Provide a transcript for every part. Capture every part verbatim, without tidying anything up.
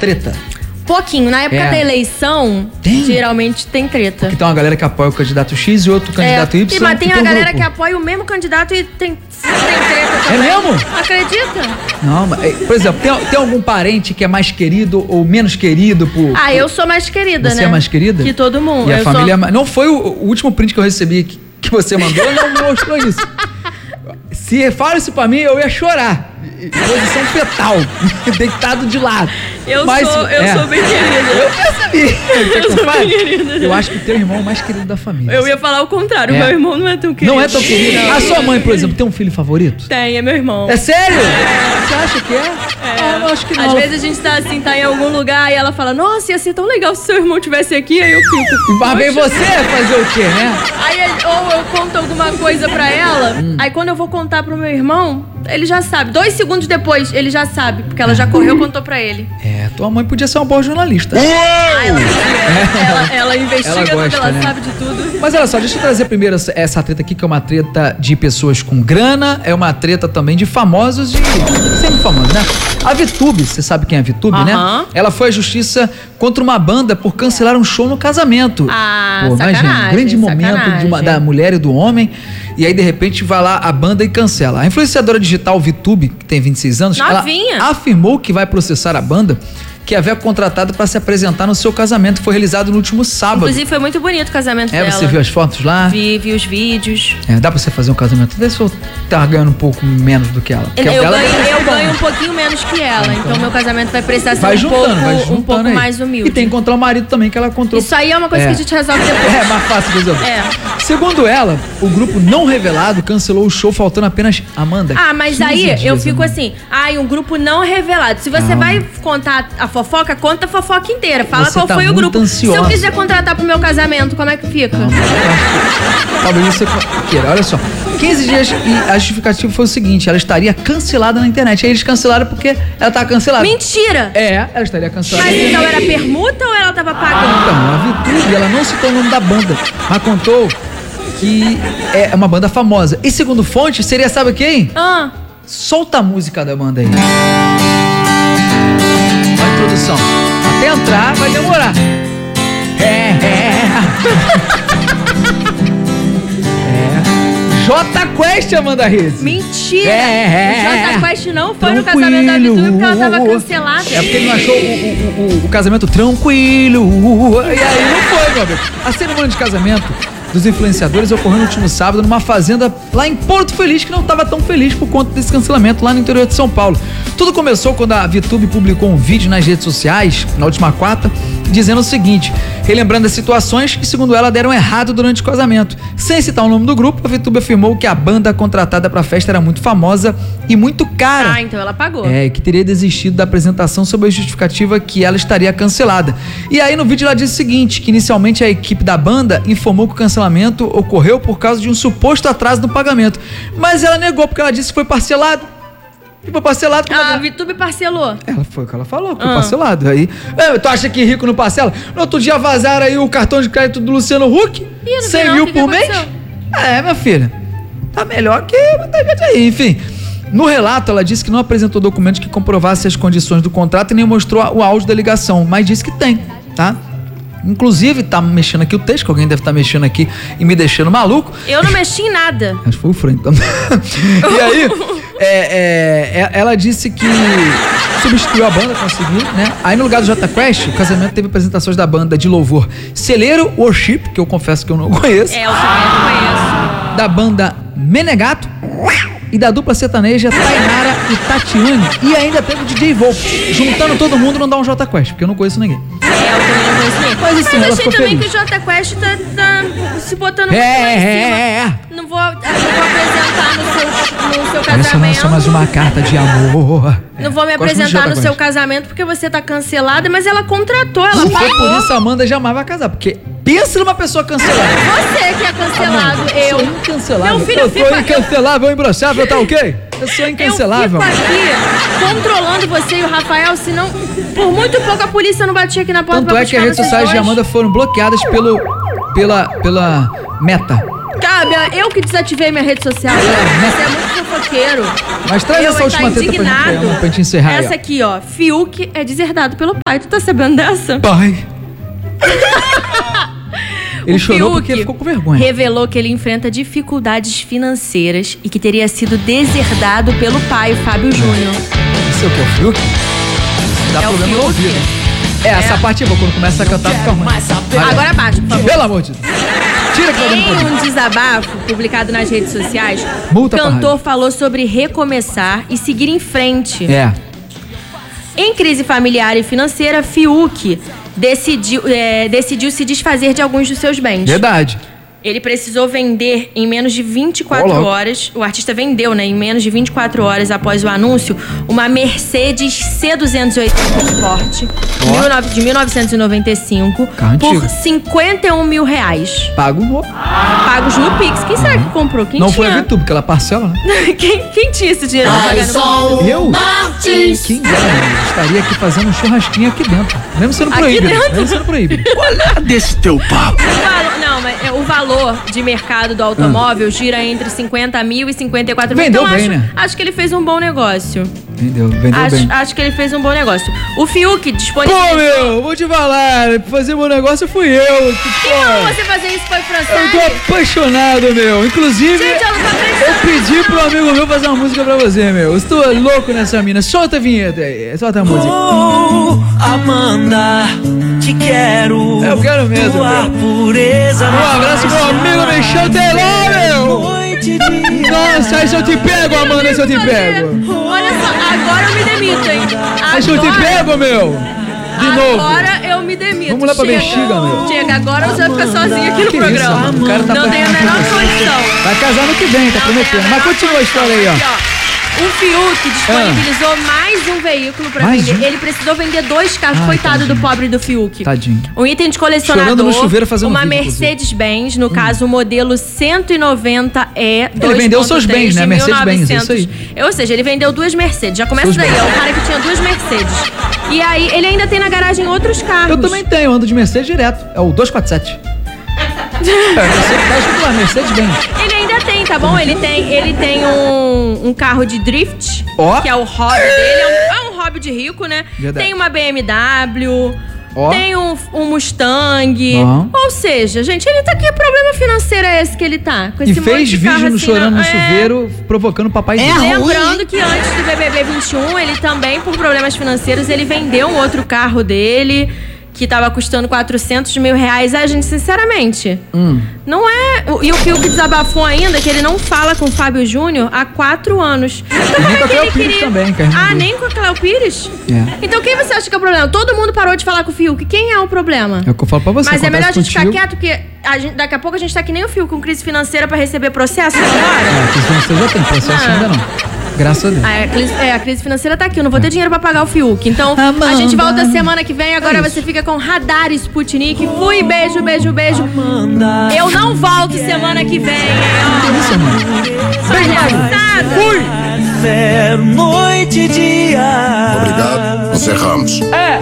treta? Pouquinho. Na época É. da eleição, Tem? geralmente tem treta. Porque tem uma galera que apoia o candidato X e outro candidato é. Y. E, mas tem que a um galera grupo. que apoia o mesmo candidato e tem, tem treta também. É mesmo? Acredita? Não, mas, é, por exemplo, tem, tem algum parente que é mais querido ou menos querido por... Ah, eu sou mais querida, Você né? é mais querida? Que todo mundo. E a eu família... sou... é mais- Não foi o, o último print que eu recebi que, que você mandou, não mostrou isso. Se fala isso pra mim, eu ia chorar. Em posição fetal, deitado de lado. Eu, Mas, sou, eu é, sou bem querida. Eu percebi. Quer que eu sou fale? bem querida. Eu acho que teu irmão é o mais querido da família. Eu ia falar o contrário. É. Meu irmão não é tão querido. Não é tão querido? Não. A sua mãe, por exemplo, tem um filho favorito? Tem, é meu irmão. É sério? Você acha que é? Ah, eu acho que não. Às vezes a gente tá assim, tá em algum lugar e ela fala, nossa, ia ser tão legal se seu irmão tivesse aqui, aí eu fico. Mas bem "Poxa." você fazer o quê, né? Aí, ou eu conto alguma coisa pra ela, Hum. aí quando eu vou contar pro meu irmão, ele já sabe. Dois segundos depois, ele já sabe, porque ela já correu e contou pra ele. É, tua mãe podia ser uma boa jornalista. Ah, ela, ela, ela investiga Ela tudo, gosta, ela né? sabe de tudo. Mas olha só, deixa eu trazer primeiro essa, essa treta aqui, que é uma treta de pessoas com grana, é uma treta também de famosos e sempre famosos, né? A VTube, você sabe quem é a VTube, né? Aham. Ela foi à justiça contra uma banda por cancelar um show no casamento. Ah, Pô, imagina, um sacanagem, grande momento de sacanagem. uma, da mulher e do homem, e aí de repente vai lá a banda e cancela. A influenciadora digital VTube, que tem vinte e seis anos, Novinha. ela afirmou que vai processar a banda que havia contratado para se apresentar no seu casamento, que foi realizado no último sábado. Inclusive, foi muito bonito o casamento É, dela. você viu as fotos lá? Vi, vi os vídeos. É, dá pra você fazer um casamento desse ou tá ganhando um pouco menos do que ela? Porque Eu, o dela ganho, parece eu bom. ganho um pouquinho menos que ela, então meu casamento vai precisar ser Vai um juntando, pouco, vai juntando um pouco aí. mais humilde. E tem que encontrar o marido também, que ela encontrou. Isso aí é uma coisa É. que a gente resolve depois. É, mais fácil de resolver. É. Segundo ela, o grupo não revelado cancelou o show faltando apenas Amanda. Ah, mas quinze aí dias, eu fico Amanda. assim, ai, um grupo não revelado. Se você Ah. vai contar a fofoca, conta a fofoca inteira. Fala Você qual tá foi o muito grupo. ansiosa. Se eu quiser contratar pro meu casamento, como é que fica? Não, eu acho que talvez você queira. Olha só, quinze dias e a justificativa foi o seguinte: ela estaria cancelada na internet. Aí eles cancelaram porque ela tá cancelada. Mentira! É, ela estaria cancelada. Mas então era permuta ou ela tava pagando? Então, a VTube, ela não citou o nome da banda, mas contou que é uma banda famosa. E segundo fonte, seria, sabe quem? Ah, Solta a música da banda aí. Olha a introdução. Até entrar vai demorar. É, é. É. J Quest, Amanda Reis. mentira! É. O Jota Quest não foi no casamento da VTube porque ela tava cancelada. É porque ele não achou o, o, o, o casamento tranquilo. E aí não foi, meu amigo. A cerimônia de casamento dos influenciadores ocorreu no último sábado numa fazenda lá em Porto Feliz, que não estava tão feliz por conta desse cancelamento lá no interior de São Paulo. Tudo começou quando a VTube publicou um vídeo nas redes sociais, na última quarta, dizendo o seguinte, relembrando as situações que, segundo ela, deram errado durante o casamento. Sem citar o nome do grupo, a VTube afirmou que a banda contratada para a festa era muito famosa e muito cara. Ah, então ela pagou. É, que teria desistido da apresentação sob a justificativa que ela estaria cancelada. E aí no vídeo ela diz o seguinte, que inicialmente a equipe da banda informou que o cancelamento ocorreu por causa de um suposto atraso no pagamento. Mas ela negou porque ela disse que foi parcelado. E foi parcelado. com Ah, a a... VTube parcelou. Ela foi o que ela falou, que foi Ah. parcelado. Aí, é, tu acha que rico não parcela? No outro dia vazaram aí o cartão de crédito do Luciano Huck, Ih, não vi cem não, mil o que que por mês. aconteceu? É, minha filha, tá melhor que muita gente aí, enfim. No relato, ela disse que não apresentou documentos que comprovassem as condições do contrato e nem mostrou o áudio da ligação, mas disse que tem, tá? Inclusive, tá mexendo aqui o texto, que alguém deve estar mexendo aqui e me deixando maluco. Eu não mexi em nada. Acho que foi o Frank também. E aí, é, é, ela disse que substituiu a banda, conseguiu, né? Aí no lugar do Jota Quest, o casamento teve apresentações da banda de louvor Celeiro Worship, que eu confesso que eu não conheço, É, eu também conheço. da banda Menegato e da dupla sertaneja Tainara e Tatiane. E ainda teve o D J Volpe. Juntando todo mundo não dá um Jota Quest, porque eu não conheço ninguém. É, eu também não conheço ninguém. Mas, assim, ela achei ficou também feliz. que o Jota Quest tá, tá se botando muito É, lá em cima. é, é. Não vou, não vou apresentar no seu, no seu Essa não é casamento. só mais uma carta de amor. Não vou me Gosto muito de apresentar Jota no Quest. seu casamento porque você tá cancelada, mas ela contratou, ela Não foi por pagou. isso a Amanda jamais vai casar, porque pensa numa pessoa cancelada. Você que é cancelado, Amanda, eu. sou incancelável. Meu filho, eu eu fico- sou incancelável, imbrochável, tá ok? Eu sou incancelável. Eu fico aqui controlando você e o Rafael, senão por muito pouco a polícia não batia aqui na porta Tanto pra é que as buscar redes vocês sociais de dois. Amanda foram bloqueadas pelo, pela, pela Meta, Cabe, eu que desativei minha rede social. Você é muito fofoqueiro. Mas traz eu essa última tá teta pra gente, indignado. pra gente encerrar. Essa aí, aqui, ó. Fiuk é deserdado pelo pai. Tu tá sabendo dessa? Pai. Ele O chorou Fiuk porque ele ficou com vergonha. revelou que ele enfrenta dificuldades financeiras e que teria sido deserdado pelo pai, o Fábio Júnior. Isso é o que? É o Fiuk? Dá É o problema no Fiuk? ouvido. É, essa parte é boa. Quando começa a cantar, fica ruim. Vai, Agora abaixa, por favor. pelo amor de Deus. Tira que tá dando Em problema. um desabafo publicado nas redes sociais, Multa o pra cantor rádio. falou sobre recomeçar e seguir em frente. É. Em crise familiar e financeira, Fiuk decidiu, é, decidiu se desfazer de alguns dos seus bens. Verdade. Ele precisou vender em menos de vinte e quatro Ô, louco. horas. O artista vendeu, né? Em menos de vinte e quatro horas após o anúncio, uma Mercedes C duzentos e oitenta Sport mil e nove- de mil novecentos e noventa e cinco Carro por antigo. cinquenta e um mil reais. Pago. Pagos no Pix. Quem será que comprou? Quem Não foi a tinha? Vitu, porque ela parcela, né? quem, quem tinha esse dinheiro pra pagar no Pix? Eu? Quem dera, eu estaria aqui fazendo um churrasquinho aqui dentro. Mesmo sendo Aqui proibido. dentro? Mesmo sendo proibido. Olha desse teu papo. O valor- não, mas é, o valor de mercado do automóvel gira entre cinquenta mil e cinquenta e quatro mil. Vendeu Então bem, acho, né? acho que ele fez um bom negócio. Vendeu, vendeu Acho, bem. acho que ele fez um bom negócio. O Fiuk Pô, disponibilizou... meu, vou te falar. Fazer meu negócio fui eu. Que, Que pô, bom você fazer isso foi eu francês. tô apaixonado, meu. Inclusive, Gente, ela tá eu pensando. pedi pro amigo meu fazer uma música pra você, meu. Eu estou louco nessa mina. Solta a vinheta aí. Solta a música. Oh, Amanda, te quero. Eu quero mesmo, Tua meu. pureza. Um abraço pro amigo Michel Teló, meu. Noite de Nossa, aí se eu te pego, Amanda, se eu te pego. Olha só, agora eu me demito, hein? Aí se eu te Agora- pego, meu. De novo. Agora eu me demito. Vamos lá pra Chega. bexiga, meu. Chega, agora você vai ficar sozinho aqui no Que programa. isso, mano? O cara tá Não tem a menor apaixonado por você. condição. Vai casar no que vem, tá Não prometendo. tem a Mas menor continua a história aí, condição. ó. Aqui, ó. O Fiuk disponibilizou mais um veículo pra Mais vender. um? Ele precisou vender dois carros. Ai, Coitado tadinho. do pobre do Fiuk. Tadinho. Um item de colecionador. Chorando no chuveiro fazendo uma vídeo, Mercedes-Benz, no caso, o modelo cento e noventa E. Ele vendeu seus bens, né? Mercedes-Benz, é isso aí. Ou seja, ele vendeu duas Mercedes. Já começa Seus daí. bens. É um cara que tinha duas Mercedes. E aí, ele ainda tem na garagem outros carros. Eu também tenho, eu ando de Mercedes direto. É o duzentos e quarenta e sete. É, Mercedes, tá escrito lá, Mercedes-Benz. Ele ainda tem, tá bom? Ele tem, ele tem um, um carro de drift, Ó. que é o hobby dele. É um, é um hobby de rico, né? Verdade. Tem uma B M W, Ó. tem um, um Mustang. Bom. Ou seja, gente, ele tá... Que problema financeiro é esse que ele tá? Com E esse monte fez de vídeo carro no assim, chorando no é. chuveiro, provocando o papai dele. Lembrando que antes do B B B vinte e um, ele também, por problemas financeiros, ele vendeu um outro carro dele, que tava custando quatrocentos mil reais. Ah, gente, sinceramente, Hum. não é... E o Fiuk desabafou ainda que ele não fala com o Fábio Júnior há quatro anos. Então, nem como com a é que Cléo ele Pires queria... também, que é a irmã Ah, dele. nem com a Cléo Pires? É. Então quem você acha que é o problema? Todo mundo parou de falar com o Fiuk. Quem é o problema? É o que eu falo pra você. Mas é melhor a acontece gente ficar contigo. quieto, porque a gente- daqui a pouco a gente tá que nem o Fiuk, com crise financeira pra receber processo agora. É, que você já tem, processo Não. ainda não. Graças a Deus. Ah, a, crise, é, a crise financeira tá aqui, eu não vou ter dinheiro pra pagar o Fiuk. Então, Amanda. a gente volta semana que vem. Agora É isso. você fica com Radar Sputnik. Fui, beijo, beijo, beijo. Amanda. Eu não volto semana que vem, hein, Que isso, mano? ó. Palhaçada. Fui! Zero, noite e dia. Obrigado, encerramos.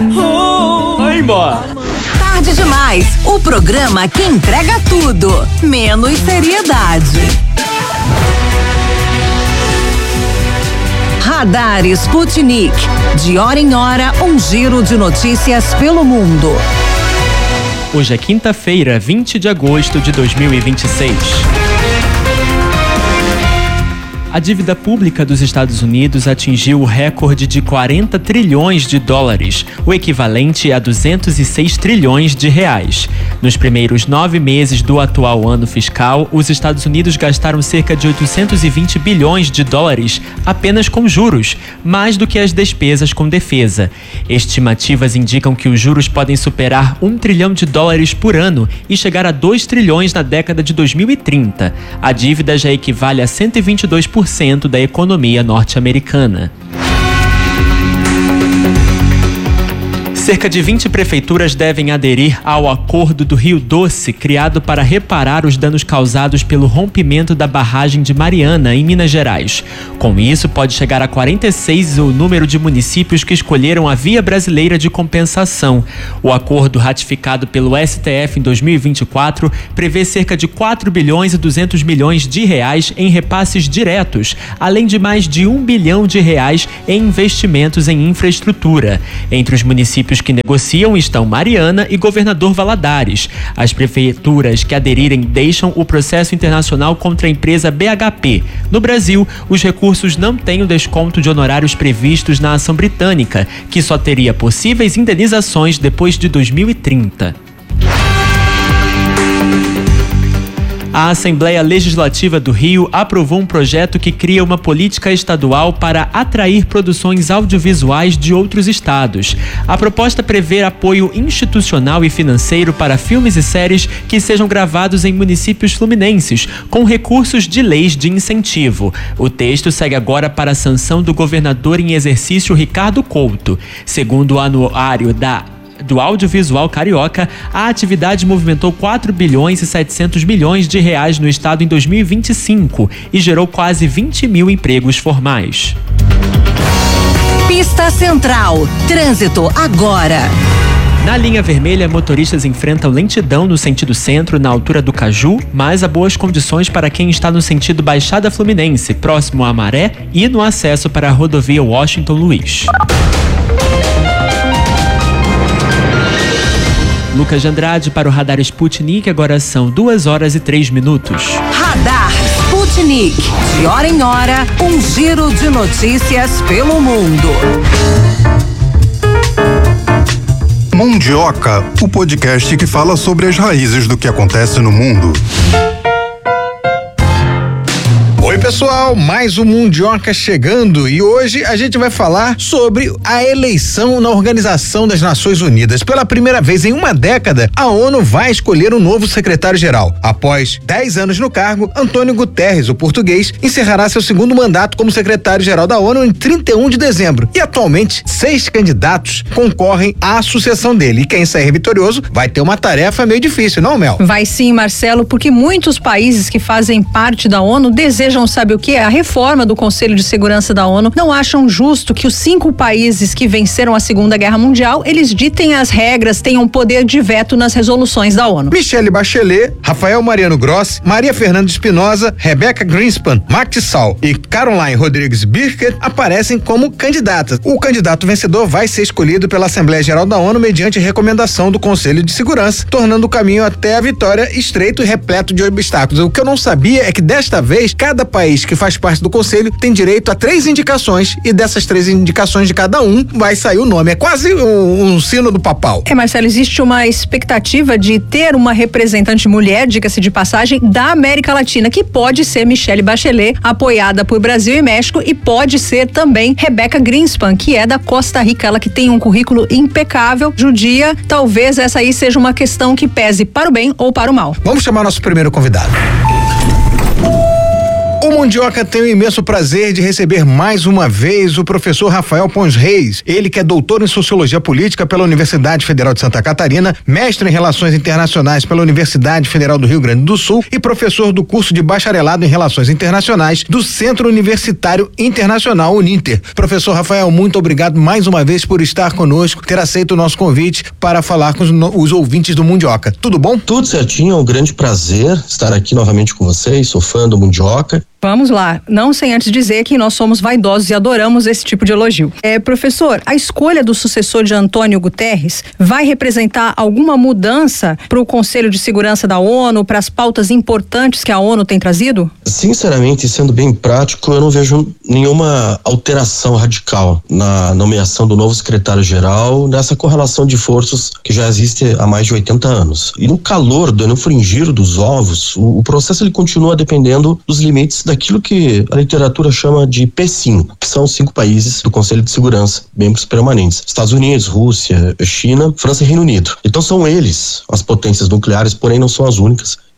Vai embora. Tarde demais. O programa que entrega tudo, menos seriedade. Radar Sputnik. De hora em hora, um giro de notícias pelo mundo. Hoje é quinta-feira, vinte de agosto de dois mil e vinte e seis. A dívida pública dos Estados Unidos atingiu o recorde de quarenta trilhões de dólares, o equivalente a duzentos e seis trilhões de reais. Nos primeiros nove meses do atual ano fiscal, os Estados Unidos gastaram cerca de oitocentos e vinte bilhões de dólares apenas com juros, mais do que as despesas com defesa. Estimativas indicam que os juros podem superar um trilhão de dólares por ano e chegar a dois trilhões na década de dois mil e trinta. A dívida já equivale a cento e vinte e dois por cento da economia norte-americana. Cerca de vinte prefeituras devem aderir ao Acordo do Rio Doce, criado para reparar os danos causados pelo rompimento da barragem de Mariana, em Minas Gerais. Com isso, pode chegar a quarenta e seis o número de municípios que escolheram a via brasileira de compensação. O acordo, ratificado pelo S T F em dois mil e vinte e quatro, prevê cerca de quatro bilhões e duzentos milhões de reais em repasses diretos, além de mais de um bilhão de reais em investimentos em infraestrutura. Entre os municípios que negociam estão Mariana e Governador Valadares. As prefeituras que aderirem deixam o processo internacional contra a empresa B H P. No Brasil, os recursos não têm o desconto de honorários previstos na ação britânica, que só teria possíveis indenizações depois de dois mil e trinta. A Assembleia Legislativa do Rio aprovou um projeto que cria uma política estadual para atrair produções audiovisuais de outros estados. A proposta prevê apoio institucional e financeiro para filmes e séries que sejam gravados em municípios fluminenses, com recursos de leis de incentivo. O texto segue agora para a sanção do governador em exercício Ricardo Couto. Segundo o anuário da do audiovisual carioca, a atividade movimentou quatro bilhões e setecentos milhões de reais no estado em dois mil e vinte e cinco e gerou quase vinte mil empregos formais. Pista Central. Trânsito agora. Na linha vermelha, motoristas enfrentam lentidão no sentido centro, na altura do Caju, mas há boas condições para quem está no sentido Baixada Fluminense, próximo à Maré, e no acesso para a rodovia Washington Luiz. Lucas de Andrade para o Radar Sputnik, agora são duas horas e três minutos. Radar Sputnik. De hora em hora, um giro de notícias pelo mundo. Mundioca, o podcast que fala sobre as raízes do que acontece no mundo. Oi pessoal, mais um Mundioca chegando e hoje a gente vai falar sobre a eleição na Organização das Nações Unidas. Pela primeira vez em uma década, a ONU vai escolher um novo secretário-geral. Após dez anos no cargo, Antônio Guterres, o português, encerrará seu segundo mandato como secretário-geral da ONU em trinta e um de dezembro. E atualmente, seis candidatos concorrem à sucessão dele. E quem sair vitorioso vai ter uma tarefa meio difícil, não, Mel? Vai sim, Marcelo, porque muitos países que fazem parte da ONU desejam, sabe o que? A reforma do Conselho de Segurança da ONU. Não acham justo que os cinco países que venceram a Segunda Guerra Mundial, eles ditem as regras, tenham poder de veto nas resoluções da ONU. Michelle Bachelet, Rafael Mariano Grossi, Maria Fernanda Espinosa, Rebecca Greenspan, Macky Sall e Caroline Rodrigues Birket aparecem como candidatas. O candidato vencedor vai ser escolhido pela Assembleia Geral da ONU mediante recomendação do Conselho de Segurança, tornando o caminho até a vitória estreito e repleto de obstáculos. O que eu não sabia é que desta vez, cada país que faz parte do Conselho tem direito a três indicações e dessas três indicações de cada um vai sair o nome. É quase um, um sino do papal. É, Marcelo, existe uma expectativa de ter uma representante mulher, diga-se de passagem, da América Latina, que pode ser Michelle Bachelet, apoiada por Brasil e México, e pode ser também Rebecca Greenspan, que é da Costa Rica, ela que tem um currículo impecável, judia. Talvez essa aí seja uma questão que pese para o bem ou para o mal. Vamos chamar nosso primeiro convidado. O Mundioca tem o imenso prazer de receber mais uma vez o professor Rafael Pons Reis. Ele que é doutor em Sociologia Política pela Universidade Federal de Santa Catarina, mestre em Relações Internacionais pela Universidade Federal do Rio Grande do Sul e professor do curso de Bacharelado em Relações Internacionais do Centro Universitário Internacional Uninter. Professor Rafael, muito obrigado mais uma vez por estar conosco, ter aceito o nosso convite para falar com os, os ouvintes do Mundioca. Tudo bom? Tudo certinho, é um grande prazer estar aqui novamente com vocês, sou fã do Mundioca. Vamos lá, não sem antes dizer que nós somos vaidosos e adoramos esse tipo de elogio. É, professor, a escolha do sucessor de Antônio Guterres vai representar alguma mudança para o Conselho de Segurança da ONU, para as pautas importantes que a ONU tem trazido? Sinceramente, sendo bem prático, eu não vejo nenhuma alteração radical na nomeação do novo secretário-geral, nessa correlação de forças que já existe há mais de oitenta anos. E no calor, no frigir dos ovos, o, o processo ele continua dependendo dos limites da daquilo que a literatura chama de P cinco, que são cinco países do Conselho de Segurança, membros permanentes: Estados Unidos, Rússia, China, França e Reino Unido. Então são eles as potências nucleares, porém não são as únicas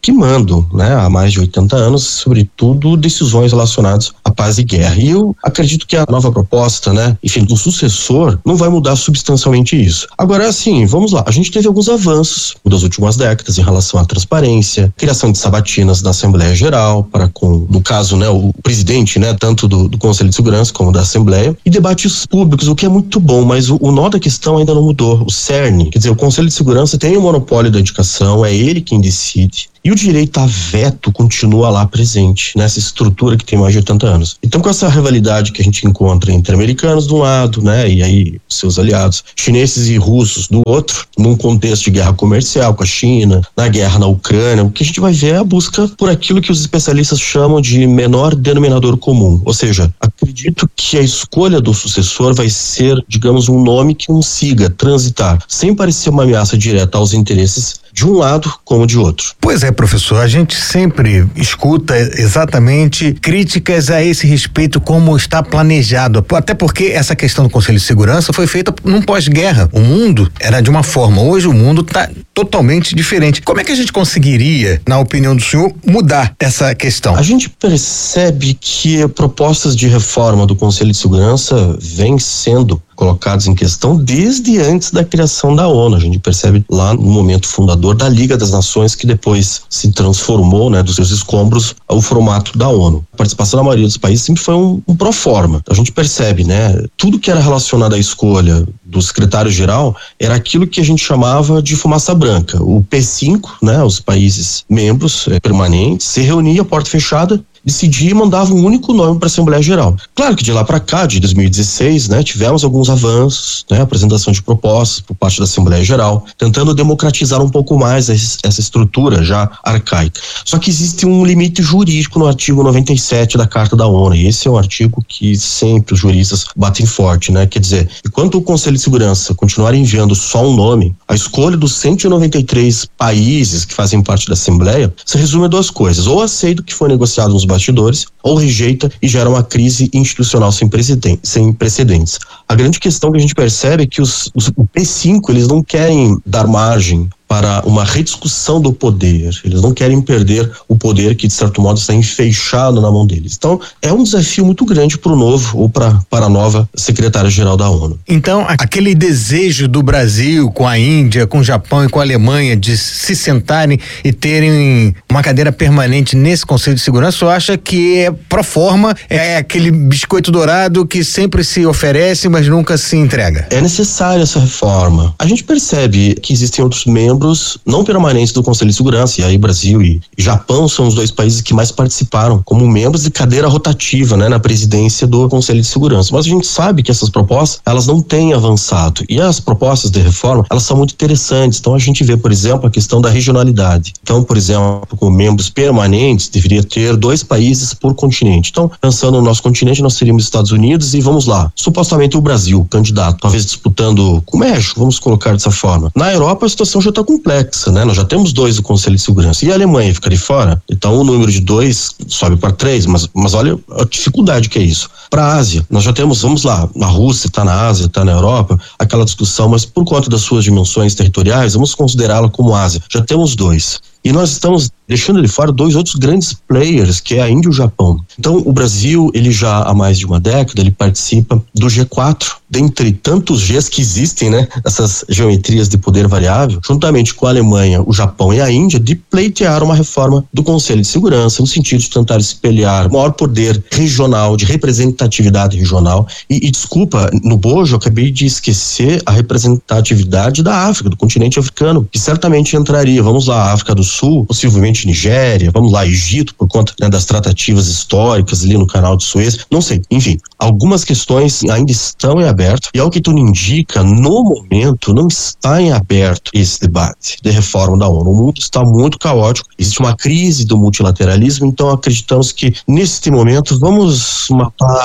que mandam, né, há mais de oitenta anos, sobretudo decisões relacionadas à paz e guerra. E eu acredito que a nova proposta, né, enfim, do sucessor não vai mudar substancialmente isso. Agora, assim, vamos lá, a gente teve alguns avanços das últimas décadas em relação à transparência, criação de sabatinas na Assembleia Geral, para com, no caso, né, o presidente, né, tanto do, do Conselho de Segurança como da Assembleia, e debates públicos, o que é muito bom, mas o, o nó da questão ainda não mudou. O cerne, quer dizer, o Conselho de Segurança tem o monopólio da indicação, é ele quem decide. E o direito a veto continua lá presente, nessa estrutura que tem mais de oitenta anos. Então, com essa rivalidade que a gente encontra entre americanos de um lado, né, e aí seus aliados, chineses e russos do outro, num contexto de guerra comercial com a China, na guerra na Ucrânia, o que a gente vai ver é a busca por aquilo que os especialistas chamam de menor denominador comum. Ou seja, acredito que a escolha do sucessor vai ser, digamos, um nome que consiga transitar, sem parecer uma ameaça direta aos interesses de um lado como de outro. Pois é, professor, a gente sempre escuta exatamente críticas a esse respeito, como está planejado, até porque essa questão do Conselho de Segurança foi feita num pós-guerra. O mundo era de uma forma, hoje o mundo está totalmente diferente. Como é que a gente conseguiria, na opinião do senhor, mudar essa questão? A gente percebe que propostas de reforma do Conselho de Segurança vêm sendo colocados em questão desde antes da criação da ONU. A gente percebe lá no momento fundador da Liga das Nações, que depois se transformou, né, dos seus escombros ao formato da ONU. A participação da maioria dos países sempre foi um, um pró-forma. A gente percebe, né, tudo que era relacionado à escolha do secretário-geral era aquilo que a gente chamava de fumaça branca. O P cinco, né, os países membros eh, permanentes, se reunia a porta fechada, decidia e mandava um único nome para a Assembleia Geral. Claro que de lá para cá, de dois mil e dezesseis, né, tivemos alguns avanços, né, apresentação de propostas por parte da Assembleia Geral, tentando democratizar um pouco mais essa estrutura já arcaica. Só que existe um limite jurídico no artigo noventa e sete da Carta da ONU, e esse é um artigo que sempre os juristas batem forte, né? Quer dizer, enquanto o Conselho de Segurança continuar enviando só um nome, a escolha dos cento e noventa e três países que fazem parte da Assembleia se resume a duas coisas: ou aceita o que foi negociado nos bastidores, ou rejeita e gera uma crise institucional sem precedentes. Sem precedentes. A grande questão que a gente percebe é que os, os, o P cinco, eles não querem dar margem para uma rediscussão do poder. Eles não querem perder o poder que, de certo modo, está enfeixado na mão deles. Então, é um desafio muito grande para o novo ou para para a nova secretária-geral da ONU. Então, aquele desejo do Brasil com a Índia, com o Japão e com a Alemanha de se sentarem e terem uma cadeira permanente nesse Conselho de Segurança, você acha que é pro forma, é aquele biscoito dourado que sempre se oferece, mas nunca se entrega? É necessária essa reforma. A gente percebe que existem outros membros não permanentes do Conselho de Segurança, e aí Brasil e Japão são os dois países que mais participaram como membros de cadeira rotativa, né, na presidência do Conselho de Segurança. Mas a gente sabe que essas propostas, elas não têm avançado, e as propostas de reforma, elas são muito interessantes. Então a gente vê, por exemplo, a questão da regionalidade. Então, por exemplo, com membros permanentes, deveria ter dois países por continente. Então, pensando no nosso continente, nós teríamos Estados Unidos e, vamos lá, supostamente o Brasil, candidato, talvez disputando com o México, vamos colocar dessa forma. Na Europa, a situação já está complexa, né? Nós já temos dois do Conselho de Segurança. E a Alemanha fica de fora? Então o número de dois sobe para três, mas, mas olha a dificuldade que é isso. Para a Ásia, nós já temos, vamos lá, a Rússia está na Ásia, está na Europa, aquela discussão, mas por conta das suas dimensões territoriais, vamos considerá-la como Ásia. Já temos dois. E nós estamos deixando de fora dois outros grandes players, que é a Índia e o Japão. Então, o Brasil, ele já há mais de uma década, ele participa do G quatro, dentre tantos Gs que existem, né? Essas geometrias de poder variável, juntamente com a Alemanha, o Japão e a Índia, de pleitear uma reforma do Conselho de Segurança, no sentido de tentar espelhar maior poder regional, de representatividade regional. E, e desculpa, no bojo, eu acabei de esquecer a representatividade da África, do continente africano, que certamente entraria, vamos lá, a África do Sul, possivelmente Nigéria, vamos lá, Egito, por conta, né, das tratativas históricas ali no canal de Suez, não sei, enfim, algumas questões ainda estão em aberto, e ao que tudo indica, no momento não está em aberto esse debate de reforma da ONU. O mundo está muito caótico, existe uma crise do multilateralismo, então acreditamos que neste momento vamos matar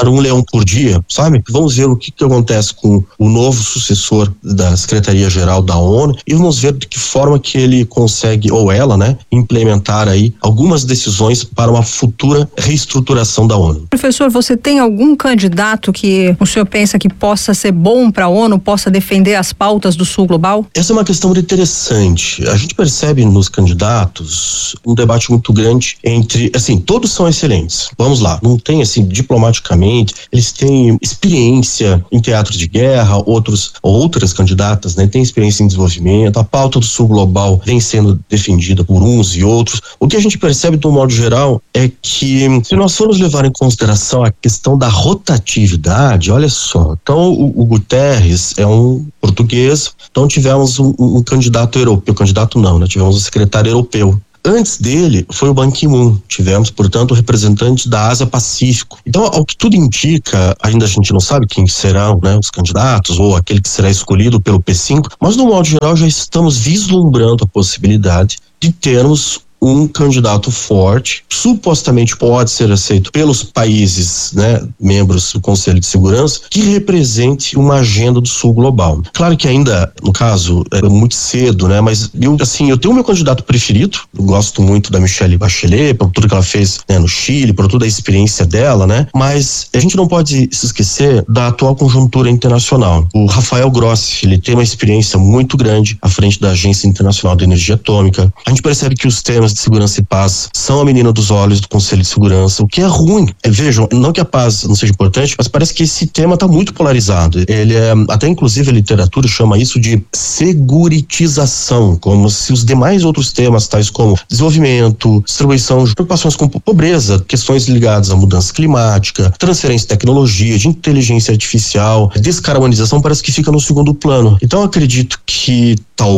um leão por dia, sabe? Vamos ver o que, que acontece com o novo sucessor da Secretaria-Geral da ONU e vamos ver de que forma que ele consegue, ou ela, né, implementar aí algumas decisões para uma futura reestruturação da ONU. Professor, você tem algum candidato que o senhor pensa que possa ser bom para a ONU, possa defender as pautas do Sul Global? Essa é uma questão muito interessante. A gente percebe nos candidatos um debate muito grande entre, assim, todos são excelentes. Vamos lá, não tem assim, diplomaticamente, eles têm experiência em teatro de guerra, outros, outras candidatas, né, têm experiência em desenvolvimento, a pauta do Sul Global vem sendo defendida por uns e outros. O que a gente percebe, de um modo geral, é que se nós formos levar em consideração a questão da rotatividade, olha só, então o, o Guterres é um português, então tivemos um, um candidato europeu, candidato não, né, tivemos um secretário europeu. Antes dele foi o Ban Ki-moon, tivemos, portanto, representantes da Ásia-Pacífico. Então, ao que tudo indica, ainda a gente não sabe quem serão, né, os candidatos ou aquele que será escolhido pelo P cinco, mas no modo geral já estamos vislumbrando a possibilidade de termos um candidato forte, supostamente pode ser aceito pelos países, né, membros do Conselho de Segurança, que represente uma agenda do Sul Global. Claro que ainda, no caso, é muito cedo, né, mas eu, assim, eu tenho o meu candidato preferido, eu gosto muito da Michelle Bachelet, por tudo que ela fez, né, no Chile, por toda a experiência dela, né, mas a gente não pode se esquecer da atual conjuntura internacional. O Rafael Grossi, ele tem uma experiência muito grande à frente da Agência Internacional de Energia Atômica. A gente percebe que os temas de segurança e paz são a menina dos olhos do Conselho de Segurança, o que é ruim. É, vejam, não que a paz não seja importante, mas parece que esse tema está muito polarizado. Ele é, até inclusive a literatura chama isso de seguritização, como se os demais outros temas, tais como desenvolvimento, distribuição, preocupações com pobreza, questões ligadas à mudança climática, transferência de tecnologia, de inteligência artificial, descarbonização, parece que fica no segundo plano. Então eu acredito que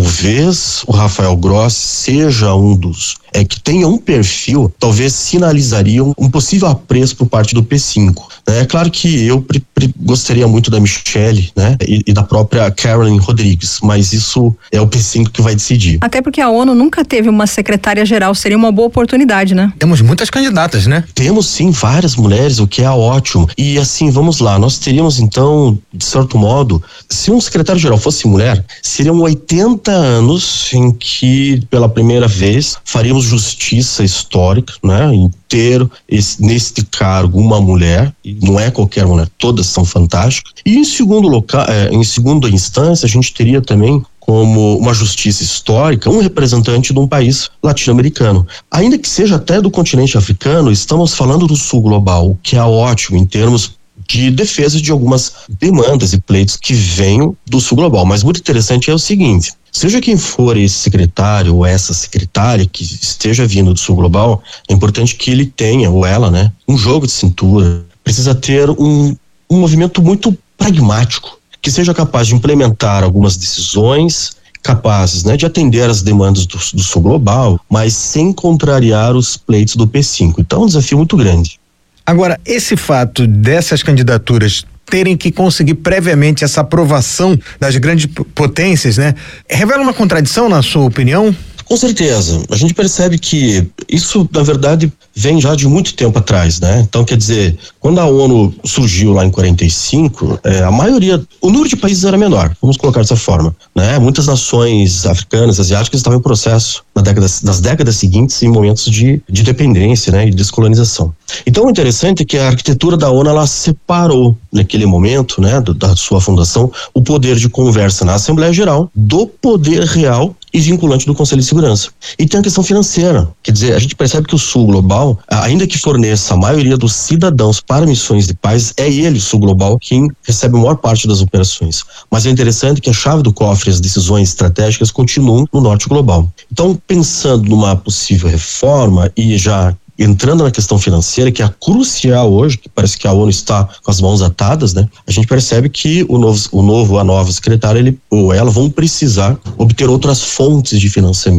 talvez o Rafael Grossi seja um dos é que tenha um perfil, talvez sinalizaria um, um possível apreço por parte do P cinco. Né? É claro que eu pre, pre, gostaria muito da Michelle, né? E, e da própria Caroline Rodrigues, mas isso é o P cinco que vai decidir. Até porque a ONU nunca teve uma secretária-geral, seria uma boa oportunidade, né? Temos muitas candidatas, né? Temos sim várias mulheres, o que é ótimo. E assim, vamos lá, nós teríamos então, de certo modo, se um secretário-geral fosse mulher, seriam oitenta anos em que, pela primeira vez, faríamos justiça histórica, né, inteiro, esse, neste cargo uma mulher, e não é qualquer mulher, todas são fantásticas. E em segundo local, é, em segunda instância, a gente teria também como uma justiça histórica, um representante de um país latino-americano. Ainda que seja até do continente africano, estamos falando do Sul Global, o que é ótimo em termos de defesa de algumas demandas e pleitos que venham do Sul Global. Mas muito interessante é o seguinte: seja quem for esse secretário ou essa secretária que esteja vindo do Sul Global, é importante que ele tenha, ou ela, né, um jogo de cintura. Precisa ter um, um movimento muito pragmático, que seja capaz de implementar algumas decisões capazes, né, de atender às demandas do, do Sul Global, mas sem contrariar os pleitos do P cinco. Então é um desafio muito grande. Agora, esse fato dessas candidaturas terem que conseguir previamente essa aprovação das grandes potências, né, revela uma contradição, na sua opinião? Com certeza. A gente percebe que isso, na verdade, vem já de muito tempo atrás, né? Então, quer dizer, quando a ONU surgiu lá em quarenta e cinco, é, a maioria, o número de países era menor, vamos colocar dessa forma, né? Muitas nações africanas, asiáticas estavam em processo na década, nas décadas seguintes, em momentos de, de dependência, né? E descolonização. Então, o interessante é que a arquitetura da ONU, ela separou, naquele momento, né? Do, da sua fundação, o poder de conversa na Assembleia Geral do poder real e vinculante do Conselho de Segurança. E tem a questão financeira. Quer dizer, a gente percebe que o Sul Global, ainda que forneça a maioria dos cidadãos para missões de paz, é ele, o Sul Global, quem recebe a maior parte das operações. Mas é interessante que a chave do cofre e as decisões estratégicas continuam no Norte Global. Então, pensando numa possível reforma e já entrando na questão financeira, que é crucial hoje, que parece que a ONU está com as mãos atadas, né? A gente percebe que o novo, o novo a nova secretária, ele ou ela vão precisar obter outras fontes de financiamento.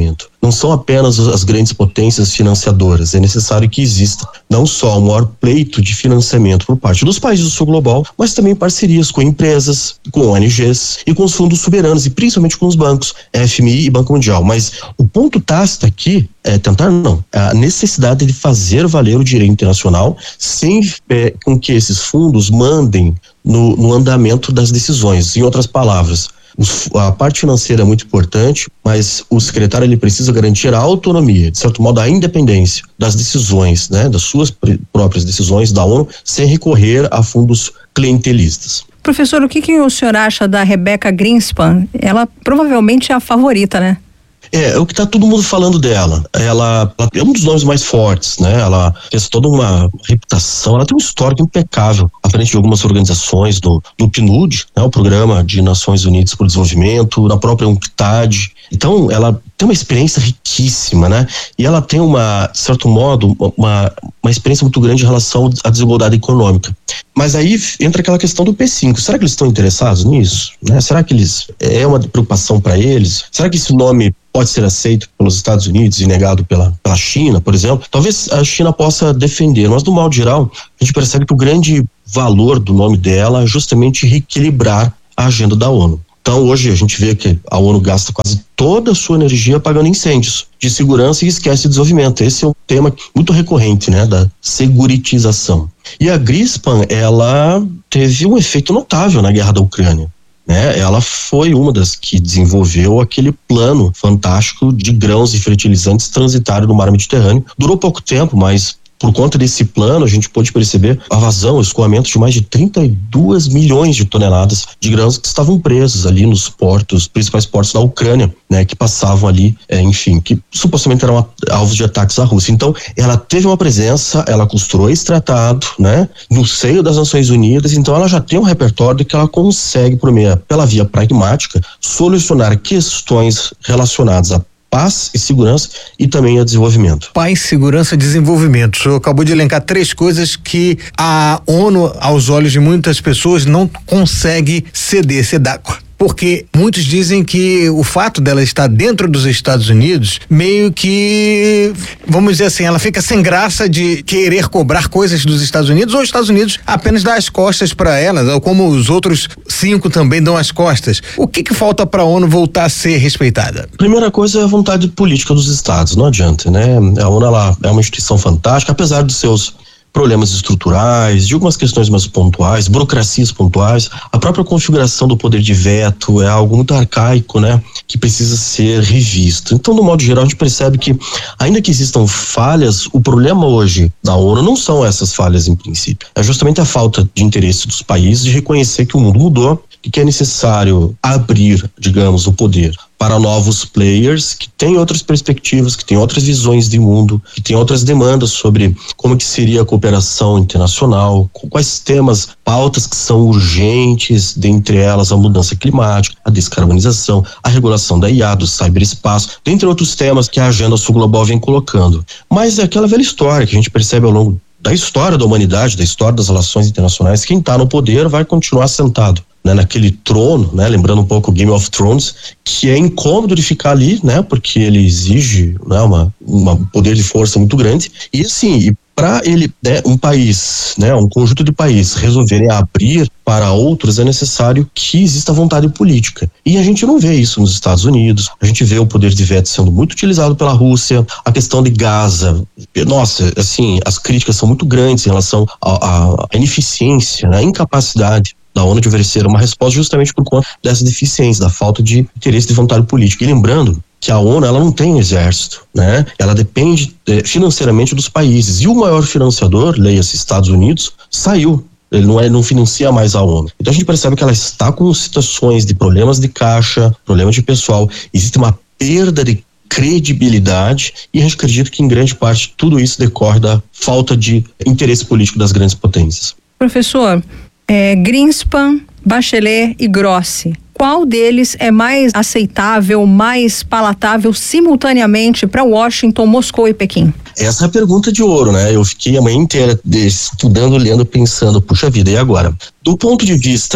não são apenas as grandes potências financiadoras. É necessário que exista não só um maior pleito de financiamento por parte dos países do sul global, mas também parcerias com empresas, com O N Gs e com os fundos soberanos, e principalmente com os bancos, F M I e Banco Mundial. Mas o ponto tácito aqui é tentar, não, a necessidade de fazer valer o direito internacional sem é, com que esses fundos mandem no, no andamento das decisões. Em outras palavras, os, a parte financeira é muito importante, mas o secretário ele precisa garantir a autonomia, de certo modo a independência das decisões, né, das suas pr- próprias decisões da ONU, sem recorrer a fundos clientelistas. Professor, o que, que o senhor acha da Rebecca Greenspan? Ela provavelmente é a favorita, né? É, é o que tá todo mundo falando dela. Ela, ela é um dos nomes mais fortes, né? Ela fez toda uma reputação, ela tem um histórico impecável à frente de algumas organizações do, do P N U D, né? O Programa de Nações Unidas para o Desenvolvimento, na própria UNCTAD. Então, ela tem uma experiência riquíssima, né? E ela tem uma, de certo modo, uma, uma experiência muito grande em relação à desigualdade econômica. Mas aí entra aquela questão do P cinco. Será que eles estão interessados nisso? Né? Será que eles é uma preocupação para eles? Será que esse nome pode ser aceito pelos Estados Unidos e negado pela, pela China, por exemplo? Talvez a China possa defender, mas do modo geral, a gente percebe que o grande valor do nome dela é justamente reequilibrar a agenda da ONU. Então, hoje a gente vê que a ONU gasta quase toda a sua energia apagando incêndios de segurança e esquece o desenvolvimento. Esse é um tema muito recorrente, né, da seguritização. E a Greenspan, ela teve um efeito notável na guerra da Ucrânia. Né? Ela foi uma das que desenvolveu aquele plano fantástico de grãos e fertilizantes transitário no mar Mediterrâneo. Durou pouco tempo, mas por conta desse plano, a gente pôde perceber a vazão, o escoamento de mais de trinta e dois milhões de toneladas de grãos que estavam presos ali nos portos, principais portos da Ucrânia, né, que passavam ali, é, enfim, que supostamente eram alvos de ataques à Rússia. Então, ela teve uma presença, ela costurou esse tratado, né, no seio das Nações Unidas, então ela já tem um repertório que ela consegue, por meio, pela via pragmática, solucionar questões relacionadas a paz e segurança e também a desenvolvimento. Paz, segurança e desenvolvimento. O senhor acabou de elencar três coisas que a ONU, aos olhos de muitas pessoas, não consegue ceder, ceder. Porque muitos dizem que o fato dela estar dentro dos Estados Unidos, meio que, vamos dizer assim, ela fica sem graça de querer cobrar coisas dos Estados Unidos, ou os Estados Unidos apenas dá as costas para ela, ou como os outros cinco também dão as costas. O que que falta para a ONU voltar a ser respeitada? Primeira coisa é a vontade política dos Estados, não adianta, né? A ONU, ela é uma instituição fantástica, apesar dos seus problemas estruturais, de algumas questões mais pontuais, burocracias pontuais, a própria configuração do poder de veto é algo muito arcaico, né, que precisa ser revisto. Então, no modo geral, a gente percebe que, ainda que existam falhas, o problema hoje da ONU não são essas falhas em princípio, é justamente a falta de interesse dos países de reconhecer que o mundo mudou e que é necessário abrir, digamos, o poder para novos players que têm outras perspectivas, que têm outras visões de mundo, que têm outras demandas sobre como que seria a cooperação internacional, quais temas, pautas que são urgentes, dentre elas a mudança climática, a descarbonização, a regulação da I A, do ciberespaço, dentre outros temas que a agenda sul global vem colocando. Mas é aquela velha história que a gente percebe ao longo da história da humanidade, da história das relações internacionais, quem está no poder vai continuar sentado, né, naquele trono, né, lembrando um pouco o Game of Thrones, que é incômodo de ficar ali, né, porque ele exige, né, uma, uma poder de força muito grande. E assim, para ele, né, um país, né, um conjunto de países resolverem abrir para outros, é necessário que exista vontade política. E a gente não vê isso nos Estados Unidos. A gente vê o poder de veto sendo muito utilizado pela Rússia. A questão de Gaza, nossa, assim, as críticas são muito grandes em relação à ineficiência, né, a incapacidade da ONU de oferecer uma resposta justamente por conta dessa deficiência, da falta de interesse de vontade política. E lembrando que a ONU, ela não tem um exército, né? Ela depende eh, financeiramente dos países. E o maior financiador, leia-se Estados Unidos, saiu. Ele não, é, não financia mais a ONU. Então a gente percebe que ela está com situações de problemas de caixa, problemas de pessoal. Existe uma perda de credibilidade e a gente acredita que em grande parte tudo isso decorre da falta de interesse político das grandes potências. Professor, É, Greenspan, Bachelet e Grossi, qual deles é mais aceitável, mais palatável simultaneamente para Washington, Moscou e Pequim? Essa é a pergunta de ouro, né? Eu fiquei a manhã inteira estudando, lendo, pensando, puxa vida, e agora? Do ponto de vista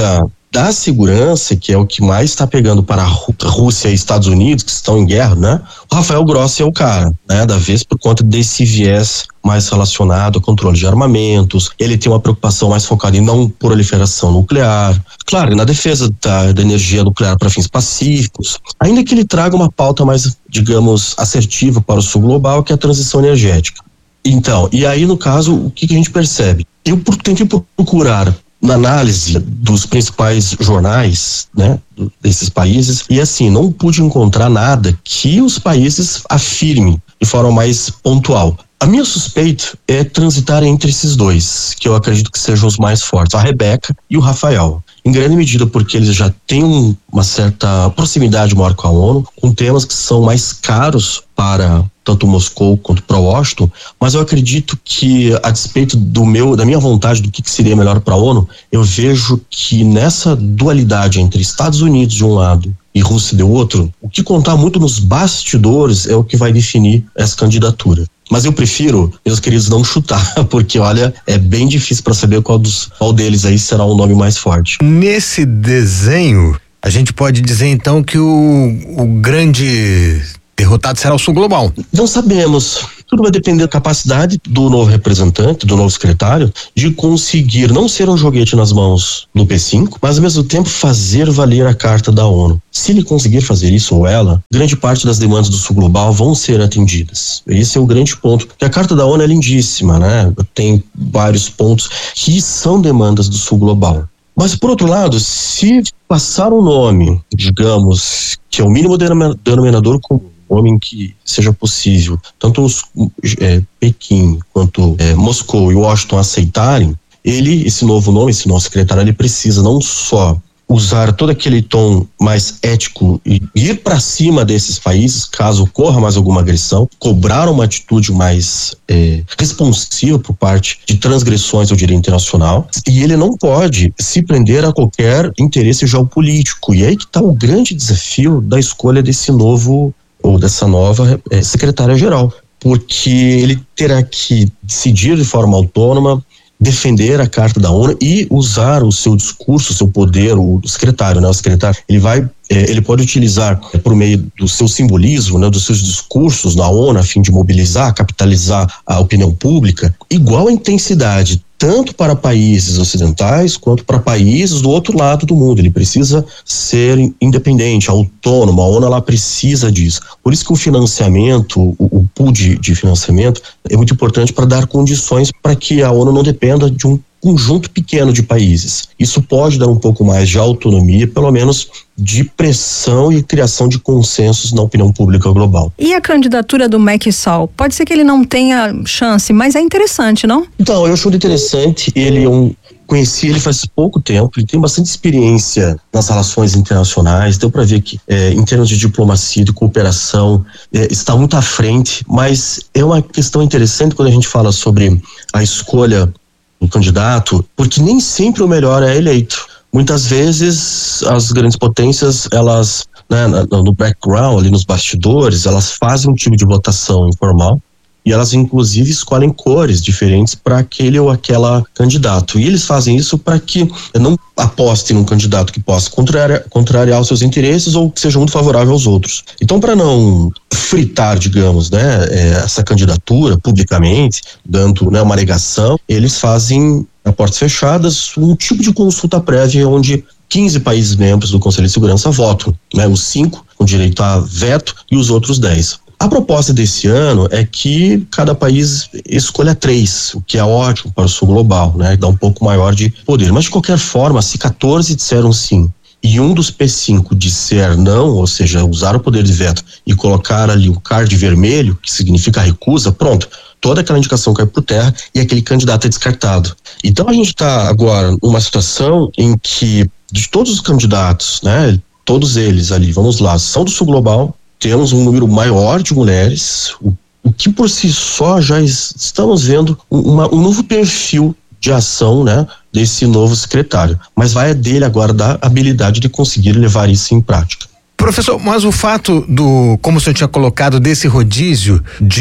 da segurança, que é o que mais está pegando para a Rússia e Estados Unidos, que estão em guerra, né? O Rafael Grossi é o cara, né? Da vez, por conta desse viés mais relacionado ao controle de armamentos. Ele tem uma preocupação mais focada em não proliferação nuclear, claro, na defesa da, da energia nuclear para fins pacíficos, ainda que ele traga uma pauta mais, digamos, assertiva para o sul global, que é a transição energética. Então, e aí no caso, o que, que a gente percebe? Eu tentei procurar na análise dos principais jornais, né, desses países, e assim, não pude encontrar nada que os países afirmem de forma mais pontual. A minha suspeita é transitar entre esses dois, que eu acredito que sejam os mais fortes, a Rebeca e o Rafael. Em grande medida porque eles já têm um, uma certa proximidade maior com a ONU, com temas que são mais caros para tanto Moscou quanto para Washington, mas eu acredito que, a despeito do meu, da minha vontade do que, que seria melhor para a ONU, eu vejo que nessa dualidade entre Estados Unidos de um lado e Rússia do outro, o que contar muito nos bastidores é o que vai definir essa candidatura. Mas eu prefiro, meus queridos, não chutar, porque olha, é bem difícil para saber qual, dos, qual deles aí será o nome mais forte. Nesse desenho, a gente pode dizer então que o, o grande derrotado será o sul global. Não sabemos. Tudo vai depender da capacidade do novo representante, do novo secretário, de conseguir não ser um joguete nas mãos do P cinco, mas ao mesmo tempo fazer valer a carta da ONU. Se ele conseguir fazer isso ou ela, grande parte das demandas do sul global vão ser atendidas. Esse é o grande ponto, porque a carta da ONU é lindíssima, né? Tem vários pontos que são demandas do sul global. Mas, por outro lado, se passar um nome, digamos, que é o mínimo denominador comum, homem que seja possível, tanto os, é, Pequim quanto é, Moscou e Washington aceitarem, ele, esse novo nome, esse novo secretário, ele precisa não só usar todo aquele tom mais ético e ir para cima desses países, caso ocorra mais alguma agressão, cobrar uma atitude mais é, responsiva por parte de transgressões ao direito internacional, e ele não pode se prender a qualquer interesse geopolítico. E aí que está o grande desafio da escolha desse novo ou dessa nova é, secretária-geral, porque ele terá que decidir de forma autônoma, defender a Carta da ONU e usar o seu discurso, o seu poder, o secretário, né? O secretário, ele vai, é, ele pode utilizar é, por meio do seu simbolismo, né? Dos seus discursos na ONU, a fim de mobilizar, capitalizar a opinião pública, igual a intensidade, tanto para países ocidentais quanto para países do outro lado do mundo. Ele precisa ser independente, autônomo. A ONU ela precisa disso. Por isso que o financiamento, o, o pool de, de financiamento é muito importante para dar condições para que a ONU não dependa de um conjunto pequeno de países. Isso pode dar um pouco mais de autonomia, pelo menos de pressão e criação de consensos na opinião pública global. E a candidatura do Macky Sall? Pode ser que ele não tenha chance, mas é interessante, não? Então, eu acho interessante. Ele é um Conheci ele faz pouco tempo, ele tem bastante experiência nas relações internacionais, deu para ver que é, em termos de diplomacia, de cooperação, é, está muito à frente, mas é uma questão interessante quando a gente fala sobre a escolha do candidato, porque nem sempre o melhor é eleito. Muitas vezes as grandes potências, elas, né, no background, ali nos bastidores, elas fazem um tipo de votação informal e elas inclusive escolhem cores diferentes para aquele ou aquela candidato. E eles fazem isso para que não apostem num candidato que possa contrariar, contrariar os seus interesses ou que seja muito favorável aos outros. Então, para não fritar, digamos, né, essa candidatura publicamente, dando, né, uma alegação, eles fazem a portas fechadas um tipo de consulta prévia onde quinze países membros do Conselho de Segurança votam, né, os cinco com direito a veto e os outros dez. A proposta desse ano é que cada país escolha três, o que é ótimo para o sul global, né? Dá um pouco maior de poder. Mas de qualquer forma, se quatorze disseram sim e um dos P cinco disser não, ou seja, usar o poder de veto e colocar ali o card vermelho, que significa recusa, pronto, toda aquela indicação cai por terra e aquele candidato é descartado. Então a gente está agora numa situação em que de todos os candidatos, né, todos eles ali, vamos lá, são do sul global. Temos um número maior de mulheres, o, o que por si só já es, estamos vendo uma, um novo perfil de ação, né, desse novo secretário. Mas vai dele agora dar habilidade de conseguir levar isso em prática. Professor, mas o fato do, como o senhor tinha colocado, desse rodízio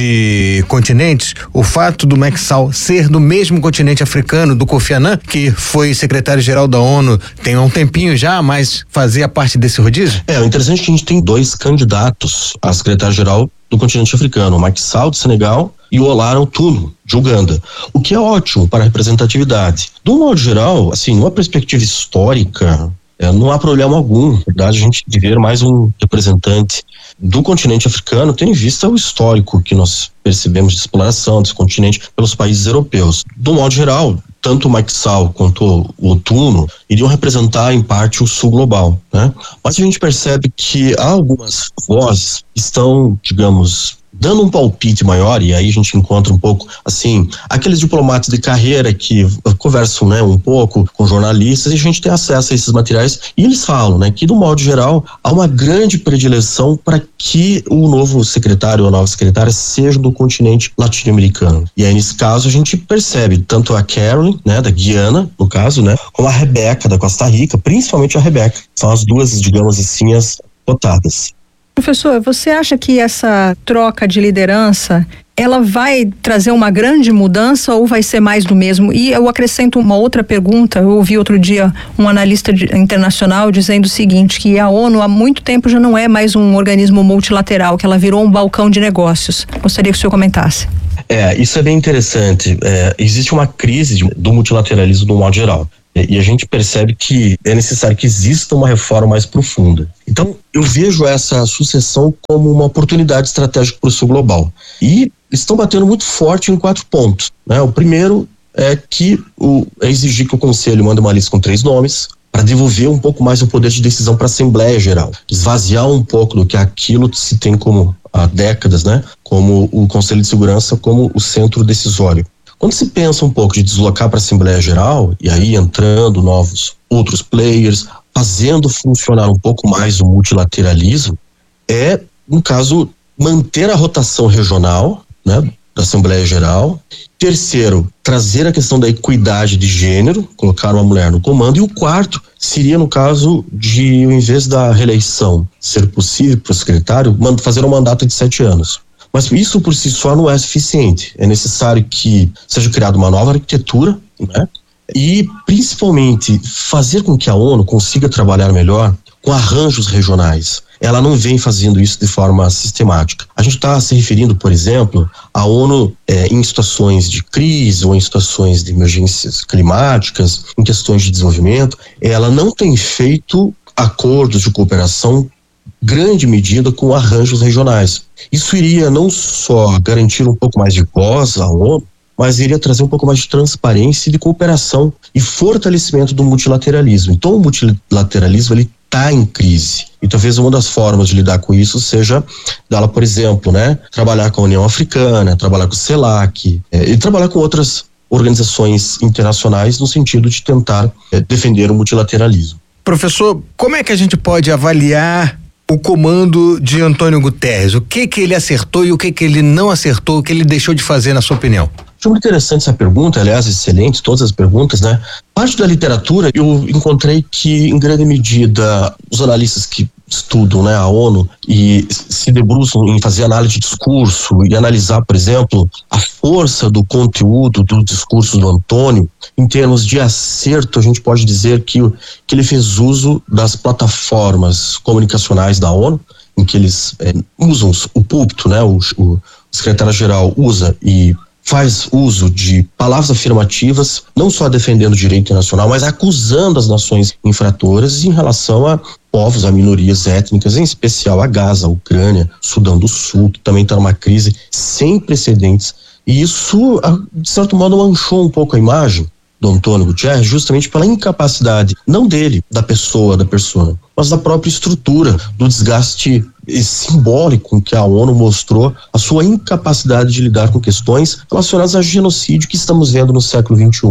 de continentes, o fato do Macky Sall ser do mesmo continente africano, do Kofi Annan, que foi secretário-geral da ONU tem um tempinho já, mas fazia parte desse rodízio? É, o interessante é que a gente tem dois candidatos a secretário-geral do continente africano, o Macky Sall, do Senegal, e o Olar Otuno, de Uganda, o que é ótimo para a representatividade. Do modo geral, assim, numa perspectiva histórica, é, não há problema algum, na verdade, a gente de ver mais um representante do continente africano, tendo em vista o histórico que nós percebemos de exploração desse continente pelos países europeus. Do modo geral, tanto o Macky Sall quanto o Otuno iriam representar em parte o sul global, né? Mas a gente percebe que há algumas vozes que estão, digamos, dando um palpite maior, e aí a gente encontra um pouco, assim, aqueles diplomatas de carreira que conversam, né, um pouco com jornalistas, e a gente tem acesso a esses materiais, e eles falam, né, que do modo geral há uma grande predileção para que o novo secretário ou a nova secretária seja do continente latino-americano. E aí nesse caso a gente percebe tanto a Carolyn, né, da Guiana, no caso, né, como a Rebeca da Costa Rica, principalmente a Rebeca. São as duas, digamos assim, as cotadas. Professor, você acha que essa troca de liderança, ela vai trazer uma grande mudança ou vai ser mais do mesmo? E eu acrescento uma outra pergunta. Eu ouvi outro dia um analista de, internacional dizendo o seguinte, que a ONU há muito tempo já não é mais um organismo multilateral, que ela virou um balcão de negócios. Gostaria que o senhor comentasse. É, isso é bem interessante. É, existe uma crise de, do multilateralismo no modo geral. E a gente percebe que é necessário que exista uma reforma mais profunda. Então, eu vejo essa sucessão como uma oportunidade estratégica para o sul global. E estão batendo muito forte em quatro pontos, né? O primeiro é que o, é exigir que o Conselho mande uma lista com três nomes para devolver um pouco mais o poder de decisão para a Assembleia Geral, esvaziar um pouco do que aquilo se tem como há décadas, né? Como o Conselho de Segurança como o centro decisório. Quando se pensa um pouco de deslocar para a Assembleia Geral, e aí entrando novos outros players, fazendo funcionar um pouco mais o multilateralismo, é, no caso, manter a rotação regional, né, da Assembleia Geral. Terceiro, trazer a questão da equidade de gênero, colocar uma mulher no comando. E o quarto seria, no caso de, em vez da reeleição ser possível para o secretário, fazer um mandato de sete anos. Mas isso por si só não é suficiente. É necessário que seja criada uma nova arquitetura, né? E principalmente fazer com que a ONU consiga trabalhar melhor com arranjos regionais. Ela não vem fazendo isso de forma sistemática. A gente está se referindo, por exemplo, à ONU é, em situações de crise ou em situações de emergências climáticas, em questões de desenvolvimento. Ela não tem feito acordos de cooperação grande medida com arranjos regionais. Isso iria não só garantir um pouco mais de voz à ONU, mas iria trazer um pouco mais de transparência e de cooperação e fortalecimento do multilateralismo. Então o multilateralismo ele está em crise. E talvez uma das formas de lidar com isso seja dela, por exemplo, né, trabalhar com a União Africana, trabalhar com o CELAC é, e trabalhar com outras organizações internacionais no sentido de tentar é, defender o multilateralismo. Professor, como é que a gente pode avaliar o comando de Antônio Guterres? O que que ele acertou e o que que ele não acertou, o que ele deixou de fazer, na sua opinião? Foi muito interessante essa pergunta, aliás, excelente, todas as perguntas, né? Parte da literatura, eu encontrei que, em grande medida, os analistas que estudam, né, a ONU e se debruçam em fazer análise de discurso e analisar, por exemplo, a força do conteúdo do discurso do Antônio, em termos de acerto, a gente pode dizer que, que ele fez uso das plataformas comunicacionais da ONU, em que eles é, usam o púlpito, né, o, o secretário-geral usa e faz uso de palavras afirmativas, não só defendendo o direito internacional, mas acusando as nações infratoras em relação a povos, a minorias étnicas, em especial a Gaza, a Ucrânia, Sudão do Sul, que também está numa crise sem precedentes. E isso, de certo modo, manchou um pouco a imagem do Antônio Guterres, justamente pela incapacidade, não dele, da pessoa, da persona, mas da própria estrutura, do desgaste simbólico com que a ONU mostrou a sua incapacidade de lidar com questões relacionadas ao genocídio que estamos vendo no século vinte e um.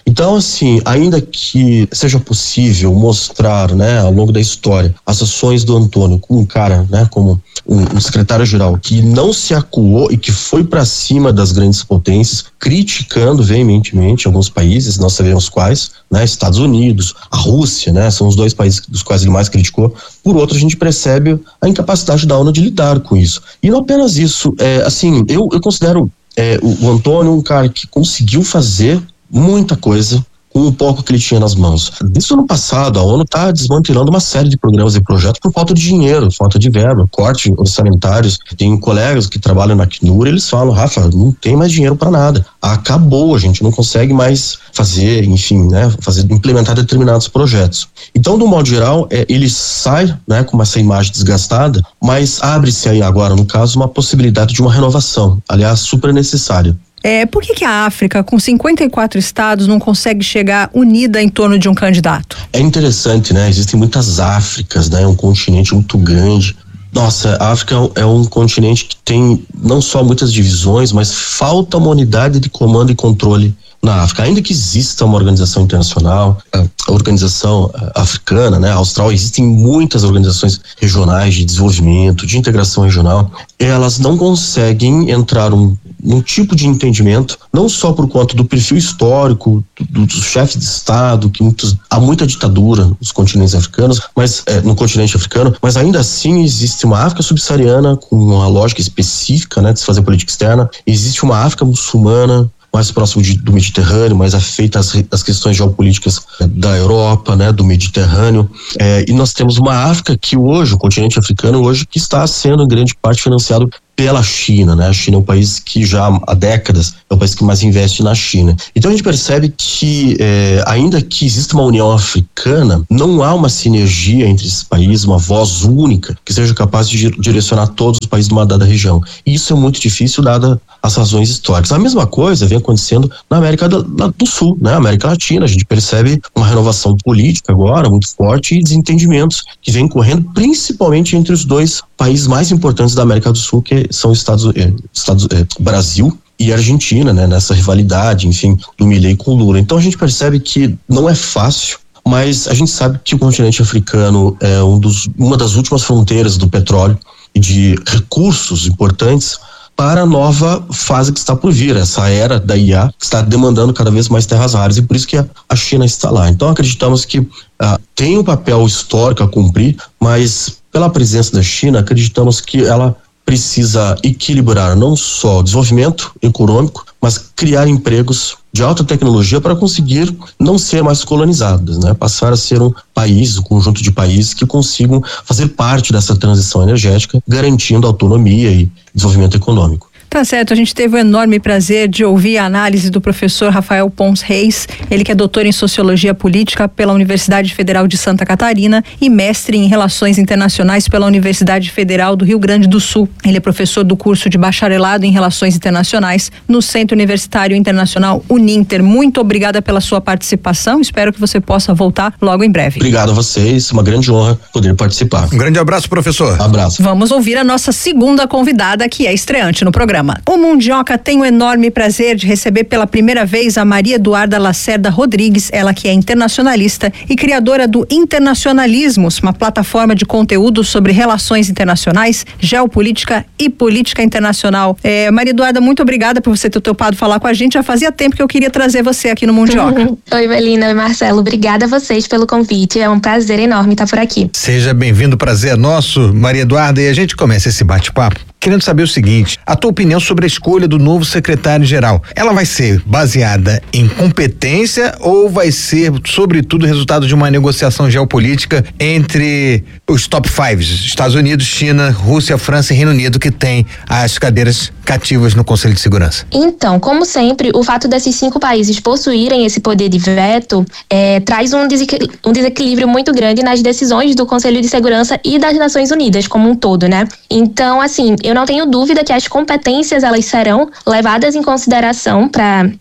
Então, assim, ainda que seja possível mostrar, né, ao longo da história, as ações do Antônio como um cara, né, como um, um secretário-geral que não se acuou e que foi para cima das grandes potências, criticando veementemente alguns países, nós sabemos quais, né, Estados Unidos, a Rússia, né, são os dois países dos quais ele mais criticou. Por outro, a gente percebe a incapacidade da ONU de lidar com isso. E não apenas isso, é, assim, eu, eu considero é, o, o Antônio um cara que conseguiu fazer muita coisa com o pouco que ele tinha nas mãos. Desde o ano passado, a ONU está desmantelando uma série de programas e projetos por falta de dinheiro, falta de verba, corte orçamentários. Tem colegas que trabalham na Acnur, eles falam, Rafa, não tem mais dinheiro para nada. Acabou, a gente não consegue mais fazer, enfim, né, fazer, implementar determinados projetos. Então, do modo geral, é, ele sai, né, com essa imagem desgastada, mas abre-se aí agora, no caso, uma possibilidade de uma renovação, aliás, super necessária. É, por que que a África, com cinquenta e quatro estados, não consegue chegar unida em torno de um candidato? É interessante, né? Existem muitas Áfricas, né? É um continente muito grande. Nossa, a África é um continente que tem não só muitas divisões, mas falta uma unidade de comando e controle na África. Ainda que exista uma organização internacional, a organização africana, né, a Austral, existem muitas organizações regionais de desenvolvimento, de integração regional, elas não conseguem entrar um, num tipo de entendimento, não só por conta do perfil histórico do, dos chefes de Estado, que muitos, há muita ditadura nos continentes africanos, mas é, no continente africano, mas ainda assim existe uma África subsaariana com uma lógica específica, né, de se fazer política externa, existe uma África muçulmana mais próximo de, do Mediterrâneo, mais afeita às, às questões geopolíticas da Europa, né, do Mediterrâneo, é, e nós temos uma África que hoje, o continente africano hoje, que está sendo em grande parte financiado pela China, né? A China é um país que já há décadas é o país que mais investe na China. Então a gente percebe que é, ainda que exista uma União Africana, não há uma sinergia entre esses países, uma voz única que seja capaz de direcionar todos os países de uma dada região. E isso é muito difícil dada as razões históricas. A mesma coisa vem acontecendo na América do, do Sul, né? América Latina, a gente percebe uma renovação política agora muito forte e desentendimentos que vem correndo principalmente entre os dois países mais importantes da América do Sul, que são Estados, eh, Estados eh, Brasil e Argentina, né, nessa rivalidade, enfim, do Milei com o Lula. Então a gente percebe que não é fácil, mas a gente sabe que o continente africano é um dos, uma das últimas fronteiras do petróleo e de recursos importantes para a nova fase que está por vir, essa era da I A que está demandando cada vez mais terras raras, e por isso que a, a China está lá. Então acreditamos que ah, tem um papel histórico a cumprir, mas pela presença da China, acreditamos que ela precisa equilibrar não só o desenvolvimento econômico, mas criar empregos de alta tecnologia para conseguir não ser mais colonizadas, né? Passar a ser um país, um conjunto de países que consigam fazer parte dessa transição energética, garantindo autonomia e desenvolvimento econômico. Tá certo, a gente teve o enorme prazer de ouvir a análise do professor Rafael Pons Reis, ele que é doutor em Sociologia Política pela Universidade Federal de Santa Catarina e mestre em Relações Internacionais pela Universidade Federal do Rio Grande do Sul. Ele é professor do curso de Bacharelado em Relações Internacionais no Centro Universitário Internacional Uninter. Muito obrigada pela sua participação, espero que você possa voltar logo em breve. Obrigado a vocês, uma grande honra poder participar. Um grande abraço, professor. Abraço. Vamos ouvir a nossa segunda convidada, que é estreante no programa. O Mundioca tem o enorme prazer de receber pela primeira vez a Maria Eduarda Lacerda Rodrigues, ela que é internacionalista e criadora do Internacionalismos, uma plataforma de conteúdo sobre relações internacionais, geopolítica e política internacional. É, Maria Eduarda, muito obrigada por você ter topado falar com a gente. Já fazia tempo que eu queria trazer você aqui no Mundioca. Oi, Melina. Oi, Marcelo. Obrigada a vocês pelo convite. É um prazer enorme estar por aqui. Seja bem-vindo, prazer é nosso, Maria Eduarda, e a gente começa esse bate-papo querendo saber o seguinte: a tua opinião sobre a escolha do novo secretário-geral. Ela vai ser baseada em competência ou vai ser, sobretudo, resultado de uma negociação geopolítica entre os top fives, Estados Unidos, China, Rússia, França e Reino Unido, que tem as cadeiras cativas no Conselho de Segurança? Então, como sempre, o fato desses cinco países possuírem esse poder de veto é, traz um, desequil- um desequilíbrio muito grande nas decisões do Conselho de Segurança e das Nações Unidas como um todo, né? Então, assim, eu não tenho dúvida que as competências elas serão levadas em consideração para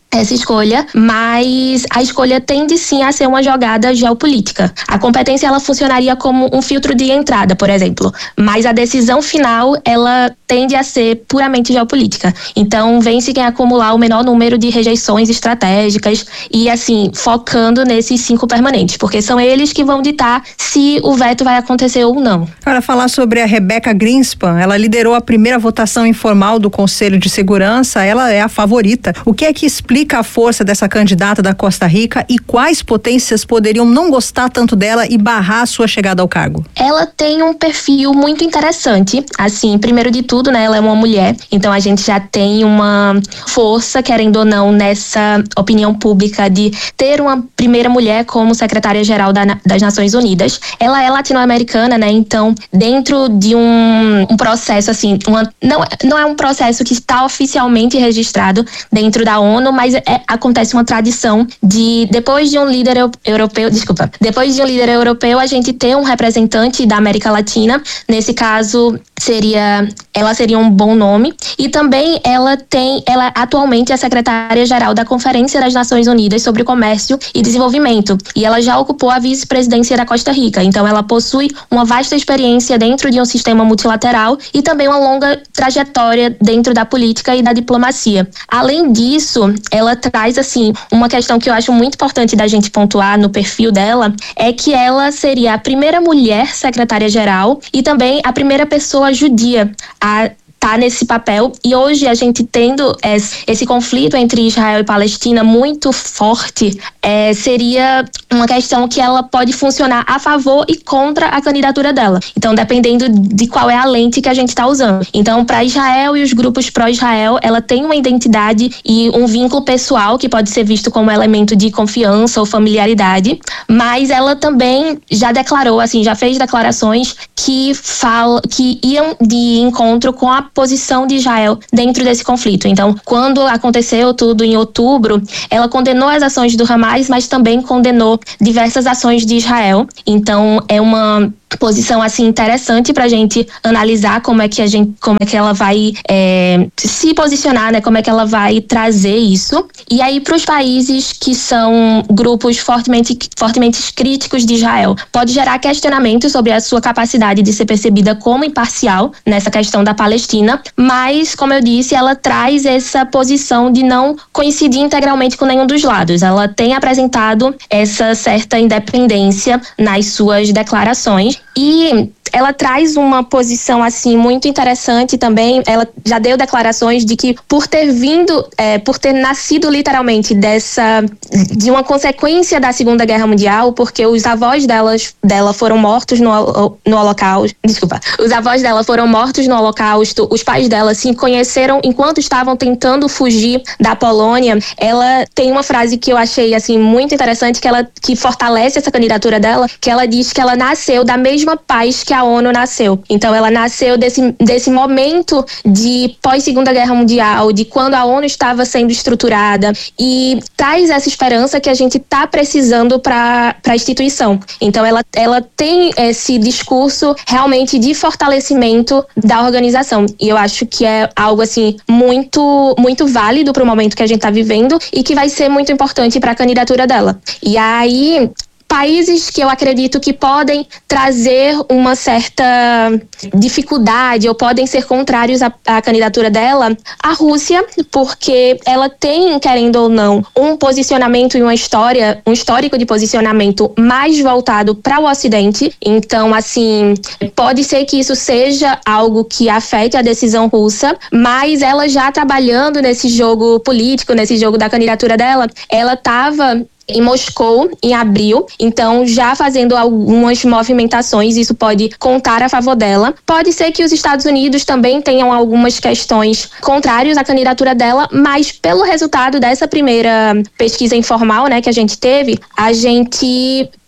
essa escolha, mas a escolha tende sim a ser uma jogada geopolítica. A competência ela funcionaria como um filtro de entrada, por exemplo, mas a decisão final ela tende a ser puramente geopolítica. Então vence quem acumular o menor número de rejeições estratégicas e assim, focando nesses cinco permanentes, porque são eles que vão ditar se o veto vai acontecer ou não. Para falar sobre a Rebecca Greenspan, ela liderou a primeira votação informal do Conselho de Segurança, ela é a favorita. O que é que explica a força dessa candidata da Costa Rica e quais potências poderiam não gostar tanto dela e barrar a sua chegada ao cargo? Ela tem um perfil muito interessante, assim, primeiro de tudo, né, ela é uma mulher, então a gente já tem uma força, querendo ou não, nessa opinião pública de ter uma primeira mulher como secretária-geral da, das Nações Unidas. Ela é latino-americana, né, então dentro de um, um processo, assim, uma, não, não é um processo que está oficialmente registrado dentro da ONU, mas é, acontece uma tradição de, depois de um líder europeu, desculpa, depois de um líder europeu, a gente ter um representante da América Latina, nesse caso seria, ela seria um bom nome, e também ela tem, ela atualmente é secretária-geral da Conferência das Nações Unidas sobre Comércio e Desenvolvimento, e ela já ocupou a vice-presidência da Costa Rica, então ela possui uma vasta experiência dentro de um sistema multilateral e também uma longa trajetória dentro da política e da diplomacia. Além disso, ela traz, assim, uma questão que eu acho muito importante da gente pontuar no perfil dela, é que ela seria a primeira mulher secretária-geral e também a primeira pessoa judia a tá nesse papel, e hoje a gente tendo esse, esse conflito entre Israel e Palestina muito forte, é, seria uma questão que ela pode funcionar a favor e contra a candidatura dela. Então, dependendo de qual é a lente que a gente está usando. Então, para Israel e os grupos pró-Israel, ela tem uma identidade e um vínculo pessoal que pode ser visto como elemento de confiança ou familiaridade, mas ela também já declarou, assim, já fez declarações que, fala, que iam de encontro com a posição de Israel dentro desse conflito. Então, quando aconteceu tudo em outubro, ela condenou as ações do Hamas, mas também condenou diversas ações de Israel. Então, é uma posição assim interessante pra gente analisar como é que a gente, como é que ela vai é, se posicionar, né? Como é que ela vai trazer isso. E aí, para os países que são grupos fortemente, fortemente críticos de Israel, pode gerar questionamento sobre a sua capacidade de ser percebida como imparcial nessa questão da Palestina, mas, como eu disse, ela traz essa posição de não coincidir integralmente com nenhum dos lados. Ela tem apresentado essa certa independência nas suas declarações e ela traz uma posição assim muito interessante também. Ela já deu declarações de que por ter vindo, é, por ter nascido literalmente dessa, de uma consequência da Segunda Guerra Mundial, porque os avós delas, dela foram mortos no, no Holocausto, desculpa, os avós dela foram mortos no Holocausto, os pais dela se conheceram enquanto estavam tentando fugir da Polônia. Ela tem uma frase que eu achei assim muito interessante, que ela que fortalece essa candidatura dela, que ela diz que ela nasceu da mesma paz que a ONU nasceu. Então ela nasceu desse, desse momento de pós-Segunda Guerra Mundial, de quando a ONU estava sendo estruturada, e traz essa esperança que a gente está precisando para a instituição. Então ela, ela tem esse discurso realmente de fortalecimento da organização, e eu acho que é algo assim muito, muito válido para o momento que a gente está vivendo e que vai ser muito importante para a candidatura dela. E aí, países que eu acredito que podem trazer uma certa dificuldade ou podem ser contrários à, à candidatura dela, a Rússia, porque ela tem, querendo ou não, um posicionamento e uma história, um histórico de posicionamento mais voltado para o Ocidente. Então, assim, pode ser que isso seja algo que afete a decisão russa, mas ela já trabalhando nesse jogo político, nesse jogo da candidatura dela, ela estava em Moscou, em abril, então já fazendo algumas movimentações, isso pode contar a favor dela. Pode ser que os Estados Unidos também tenham algumas questões contrárias à candidatura dela, mas pelo resultado dessa primeira pesquisa informal, né, que a gente teve, a gente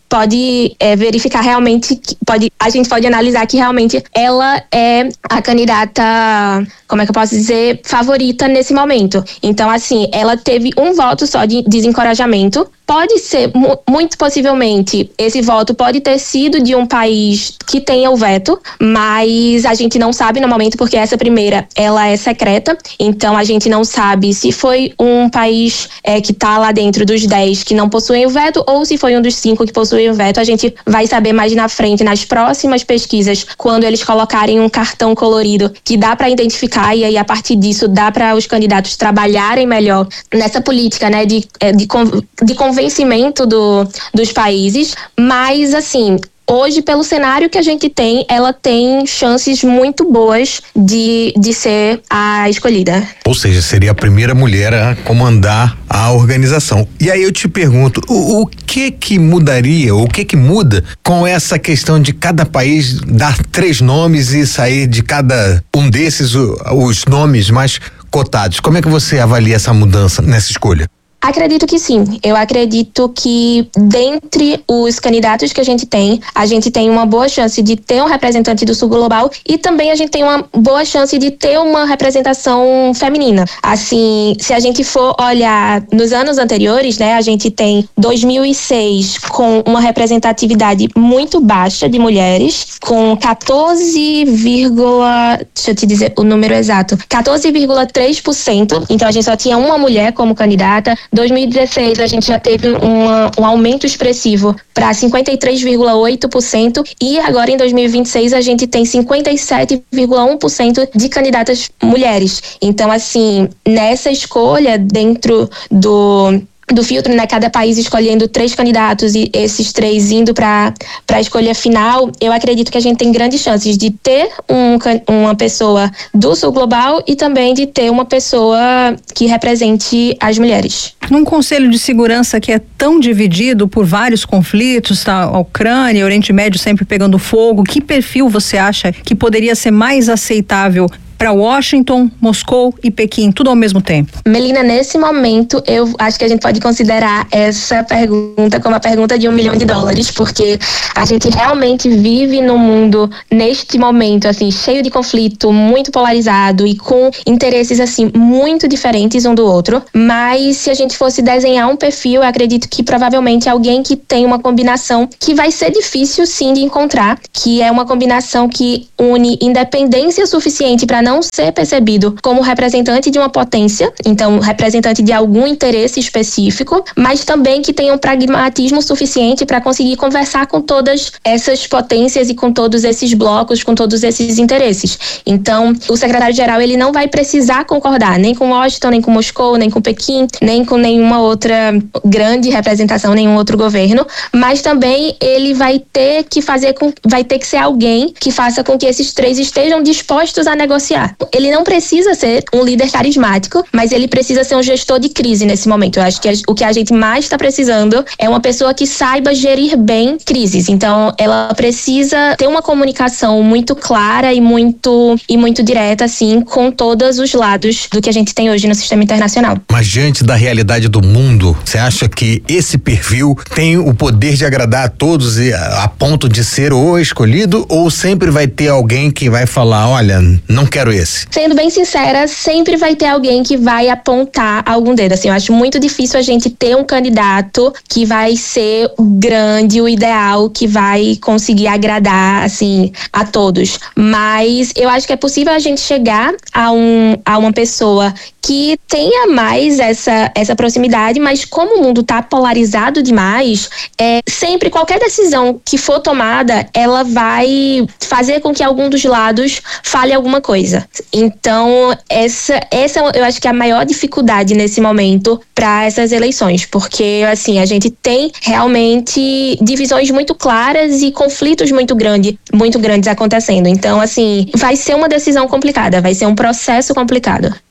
pode é, verificar realmente, que pode, a gente pode analisar que realmente ela é a candidata, como é que eu posso dizer, favorita nesse momento. Então, assim, ela teve um voto só de desencorajamento. Pode ser, muito possivelmente, esse voto pode ter sido de um país que tenha o veto, mas a gente não sabe no momento, porque essa primeira, ela é secreta, então a gente não sabe se foi um país é, que está lá dentro dos dez que não possuem o veto, ou se foi um dos cinco que possuem o veto. A gente vai saber mais na frente, nas próximas pesquisas, quando eles colocarem um cartão colorido que dá para identificar, e aí a partir disso dá para os candidatos trabalharem melhor nessa política, né, de, de, de convencimento do, dos países. Mas, assim, hoje, pelo cenário que a gente tem, ela tem chances muito boas de, de ser a escolhida. Ou seja, seria a primeira mulher a comandar a organização. E aí eu te pergunto, o, o que que mudaria, o que que muda com essa questão de cada país dar três nomes e sair de cada um desses o, os nomes mais cotados? Como é que você avalia essa mudança nessa escolha? Acredito que sim. Eu acredito que dentre os candidatos que a gente tem, a gente tem uma boa chance de ter um representante do Sul Global e também a gente tem uma boa chance de ter uma representação feminina. Assim, se a gente for olhar nos anos anteriores, né, a gente tem dois mil e seis com uma representatividade muito baixa de mulheres, com quatorze, deixa eu te dizer o número exato, quatorze vírgula três por cento. Então a gente só tinha uma mulher como candidata. dois mil e dezesseis a gente já teve uma, um aumento expressivo para cinquenta e três vírgula oito por cento e agora em dois mil e vinte e seis a gente tem cinquenta e sete vírgula um por cento de candidatas mulheres. Então, assim, nessa escolha dentro do do filtro, né, cada país escolhendo três candidatos e esses três indo para a escolha final, eu acredito que a gente tem grandes chances de ter um, uma pessoa do Sul Global e também de ter uma pessoa que represente as mulheres. Num Conselho de Segurança que é tão dividido por vários conflitos, tá, a Ucrânia, Oriente Médio sempre pegando fogo, que perfil você acha que poderia ser mais aceitável para Washington, Moscou e Pequim, tudo ao mesmo tempo? Melina, nesse momento, eu acho que a gente pode considerar essa pergunta como a pergunta de um milhão de dólares, porque a gente realmente vive num mundo, neste momento, assim, cheio de conflito, muito polarizado e com interesses, assim, muito diferentes um do outro. Mas se a gente fosse desenhar um perfil, eu acredito que provavelmente alguém que tem uma combinação que vai ser difícil, sim, de encontrar, que é uma combinação que une independência suficiente para não não ser percebido como representante de uma potência, então representante de algum interesse específico, mas também que tenha um pragmatismo suficiente para conseguir conversar com todas essas potências e com todos esses blocos, com todos esses interesses. Então, o secretário-geral ele não vai precisar concordar nem com Washington, nem com Moscou, nem com Pequim, nem com nenhuma outra grande representação, nenhum outro governo, mas também ele vai ter que fazer com, vai ter que ser alguém que faça com que esses três estejam dispostos a negociar. Ele não precisa ser um líder carismático, mas ele precisa ser um gestor de crise nesse momento. Eu acho que o que a gente mais está precisando é uma pessoa que saiba gerir bem crises. Então, ela precisa ter uma comunicação muito clara e muito, e muito direta, assim, com todos os lados do que a gente tem hoje no sistema internacional. Mas diante da realidade do mundo, você acha que esse perfil tem o poder de agradar a todos e a, a ponto de ser o escolhido, ou sempre vai ter alguém que vai falar, olha, não quero esse? Sendo bem sincera, sempre vai ter alguém que vai apontar algum dedo. Assim, eu acho muito difícil a gente ter um candidato que vai ser o grande, o ideal, que vai conseguir agradar, assim, a todos. Mas eu acho que é possível a gente chegar a, um, a uma pessoa que tenha mais essa, essa proximidade, mas como o mundo tá polarizado demais, é, sempre qualquer decisão que for tomada, ela vai fazer com que algum dos lados fale alguma coisa. Então, essa, essa eu acho que é a maior dificuldade nesse momento para essas eleições, porque, assim, a gente tem realmente divisões muito claras e conflitos muito, grande, muito grandes acontecendo. Então, assim, vai ser uma decisão complicada, vai ser um processo complicado.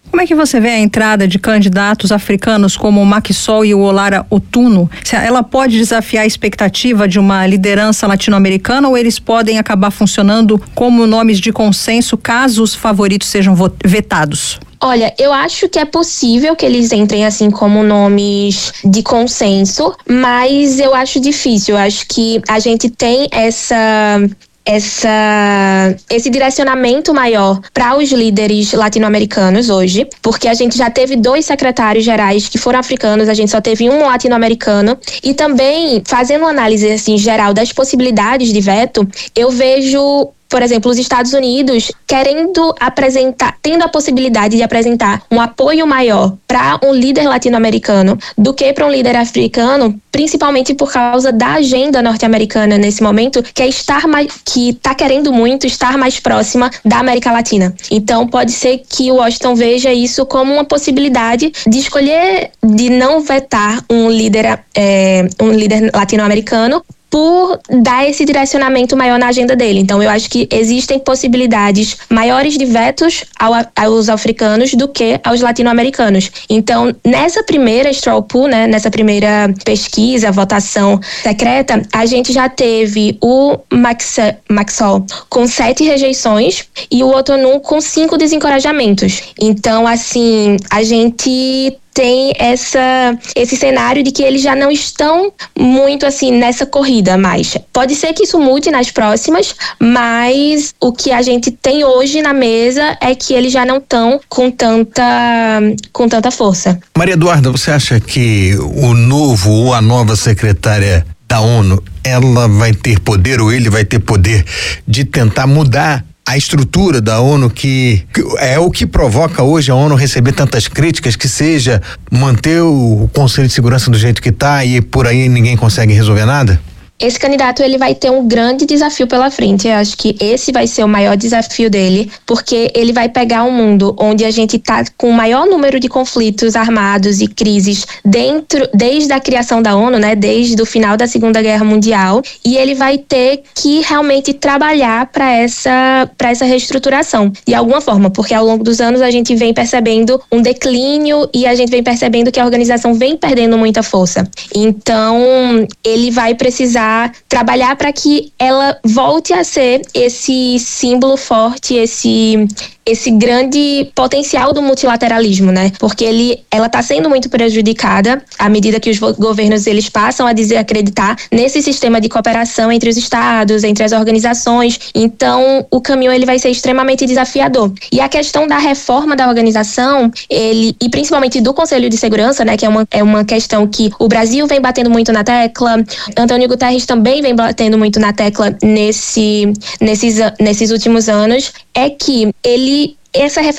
Como é que você vê a entrada de candidatos africanos como o Macky Sall e o Olara Otuno? Ela pode desafiar a expectativa de uma liderança latino-americana ou eles podem acabar funcionando como nomes de consenso caso os favoritos sejam vetados? Olha, eu acho que é possível que eles entrem assim como nomes de consenso, mas eu acho difícil. Eu acho que a gente tem essa... Essa, esse direcionamento maior para os líderes latino-americanos hoje, porque a gente já teve dois secretários gerais que foram africanos, a gente só teve um latino-americano, e também, fazendo uma análise assim, geral das possibilidades de veto, eu vejo, por exemplo, os Estados Unidos querendo apresentar, tendo a possibilidade de apresentar um apoio maior para um líder latino-americano do que para um líder africano, principalmente por causa da agenda norte-americana nesse momento, que é estar mais, que está querendo muito estar mais próxima da América Latina. Então, pode ser que o Washington veja isso como uma possibilidade de escolher, de não vetar um líder, é, um líder latino-americano, por dar esse direcionamento maior na agenda dele. Então, eu acho que existem possibilidades maiores de vetos ao, aos africanos do que aos latino-americanos. Então, nessa primeira straw poll, né, nessa primeira pesquisa, votação secreta, a gente já teve o Macky Sall com sete rejeições e o Otuno com cinco desencorajamentos. Então, assim, a gente tem essa, esse cenário de que eles já não estão muito assim nessa corrida mais. Pode ser que isso mude nas próximas, mas o que a gente tem hoje na mesa é que eles já não estão com tanta, com tanta força. Maria Eduarda, você acha que o novo ou a nova secretária da ONU, ela vai ter poder ou ele vai ter poder de tentar mudar a estrutura da ONU, que, que é o que provoca hoje a ONU receber tantas críticas, que seja manter o Conselho de Segurança do jeito que está e por aí ninguém consegue resolver nada? Esse candidato, ele vai ter um grande desafio pela frente. Eu acho que esse vai ser o maior desafio dele, porque ele vai pegar um mundo onde a gente está com o maior número de conflitos armados e crises dentro, desde a criação da ONU, né, desde o final da Segunda Guerra Mundial, e ele vai ter que realmente trabalhar para essa, para essa reestruturação, de alguma forma, porque ao longo dos anos a gente vem percebendo um declínio e a gente vem percebendo que a organização vem perdendo muita força. Então, ele vai precisar trabalhar para que ela volte a ser esse símbolo forte, esse esse grande potencial do multilateralismo, né? Porque ele, ela está sendo muito prejudicada à medida que os governos eles passam a desacreditar nesse sistema de cooperação entre os estados, entre as organizações. Então, o caminho ele vai ser extremamente desafiador. E a questão da reforma da organização, ele e principalmente do Conselho de Segurança, né? Que é uma é uma questão que o Brasil vem batendo muito na tecla. Antônio Guterres também vem batendo muito na tecla nesse nesses nesses últimos anos. É que ele essa reforma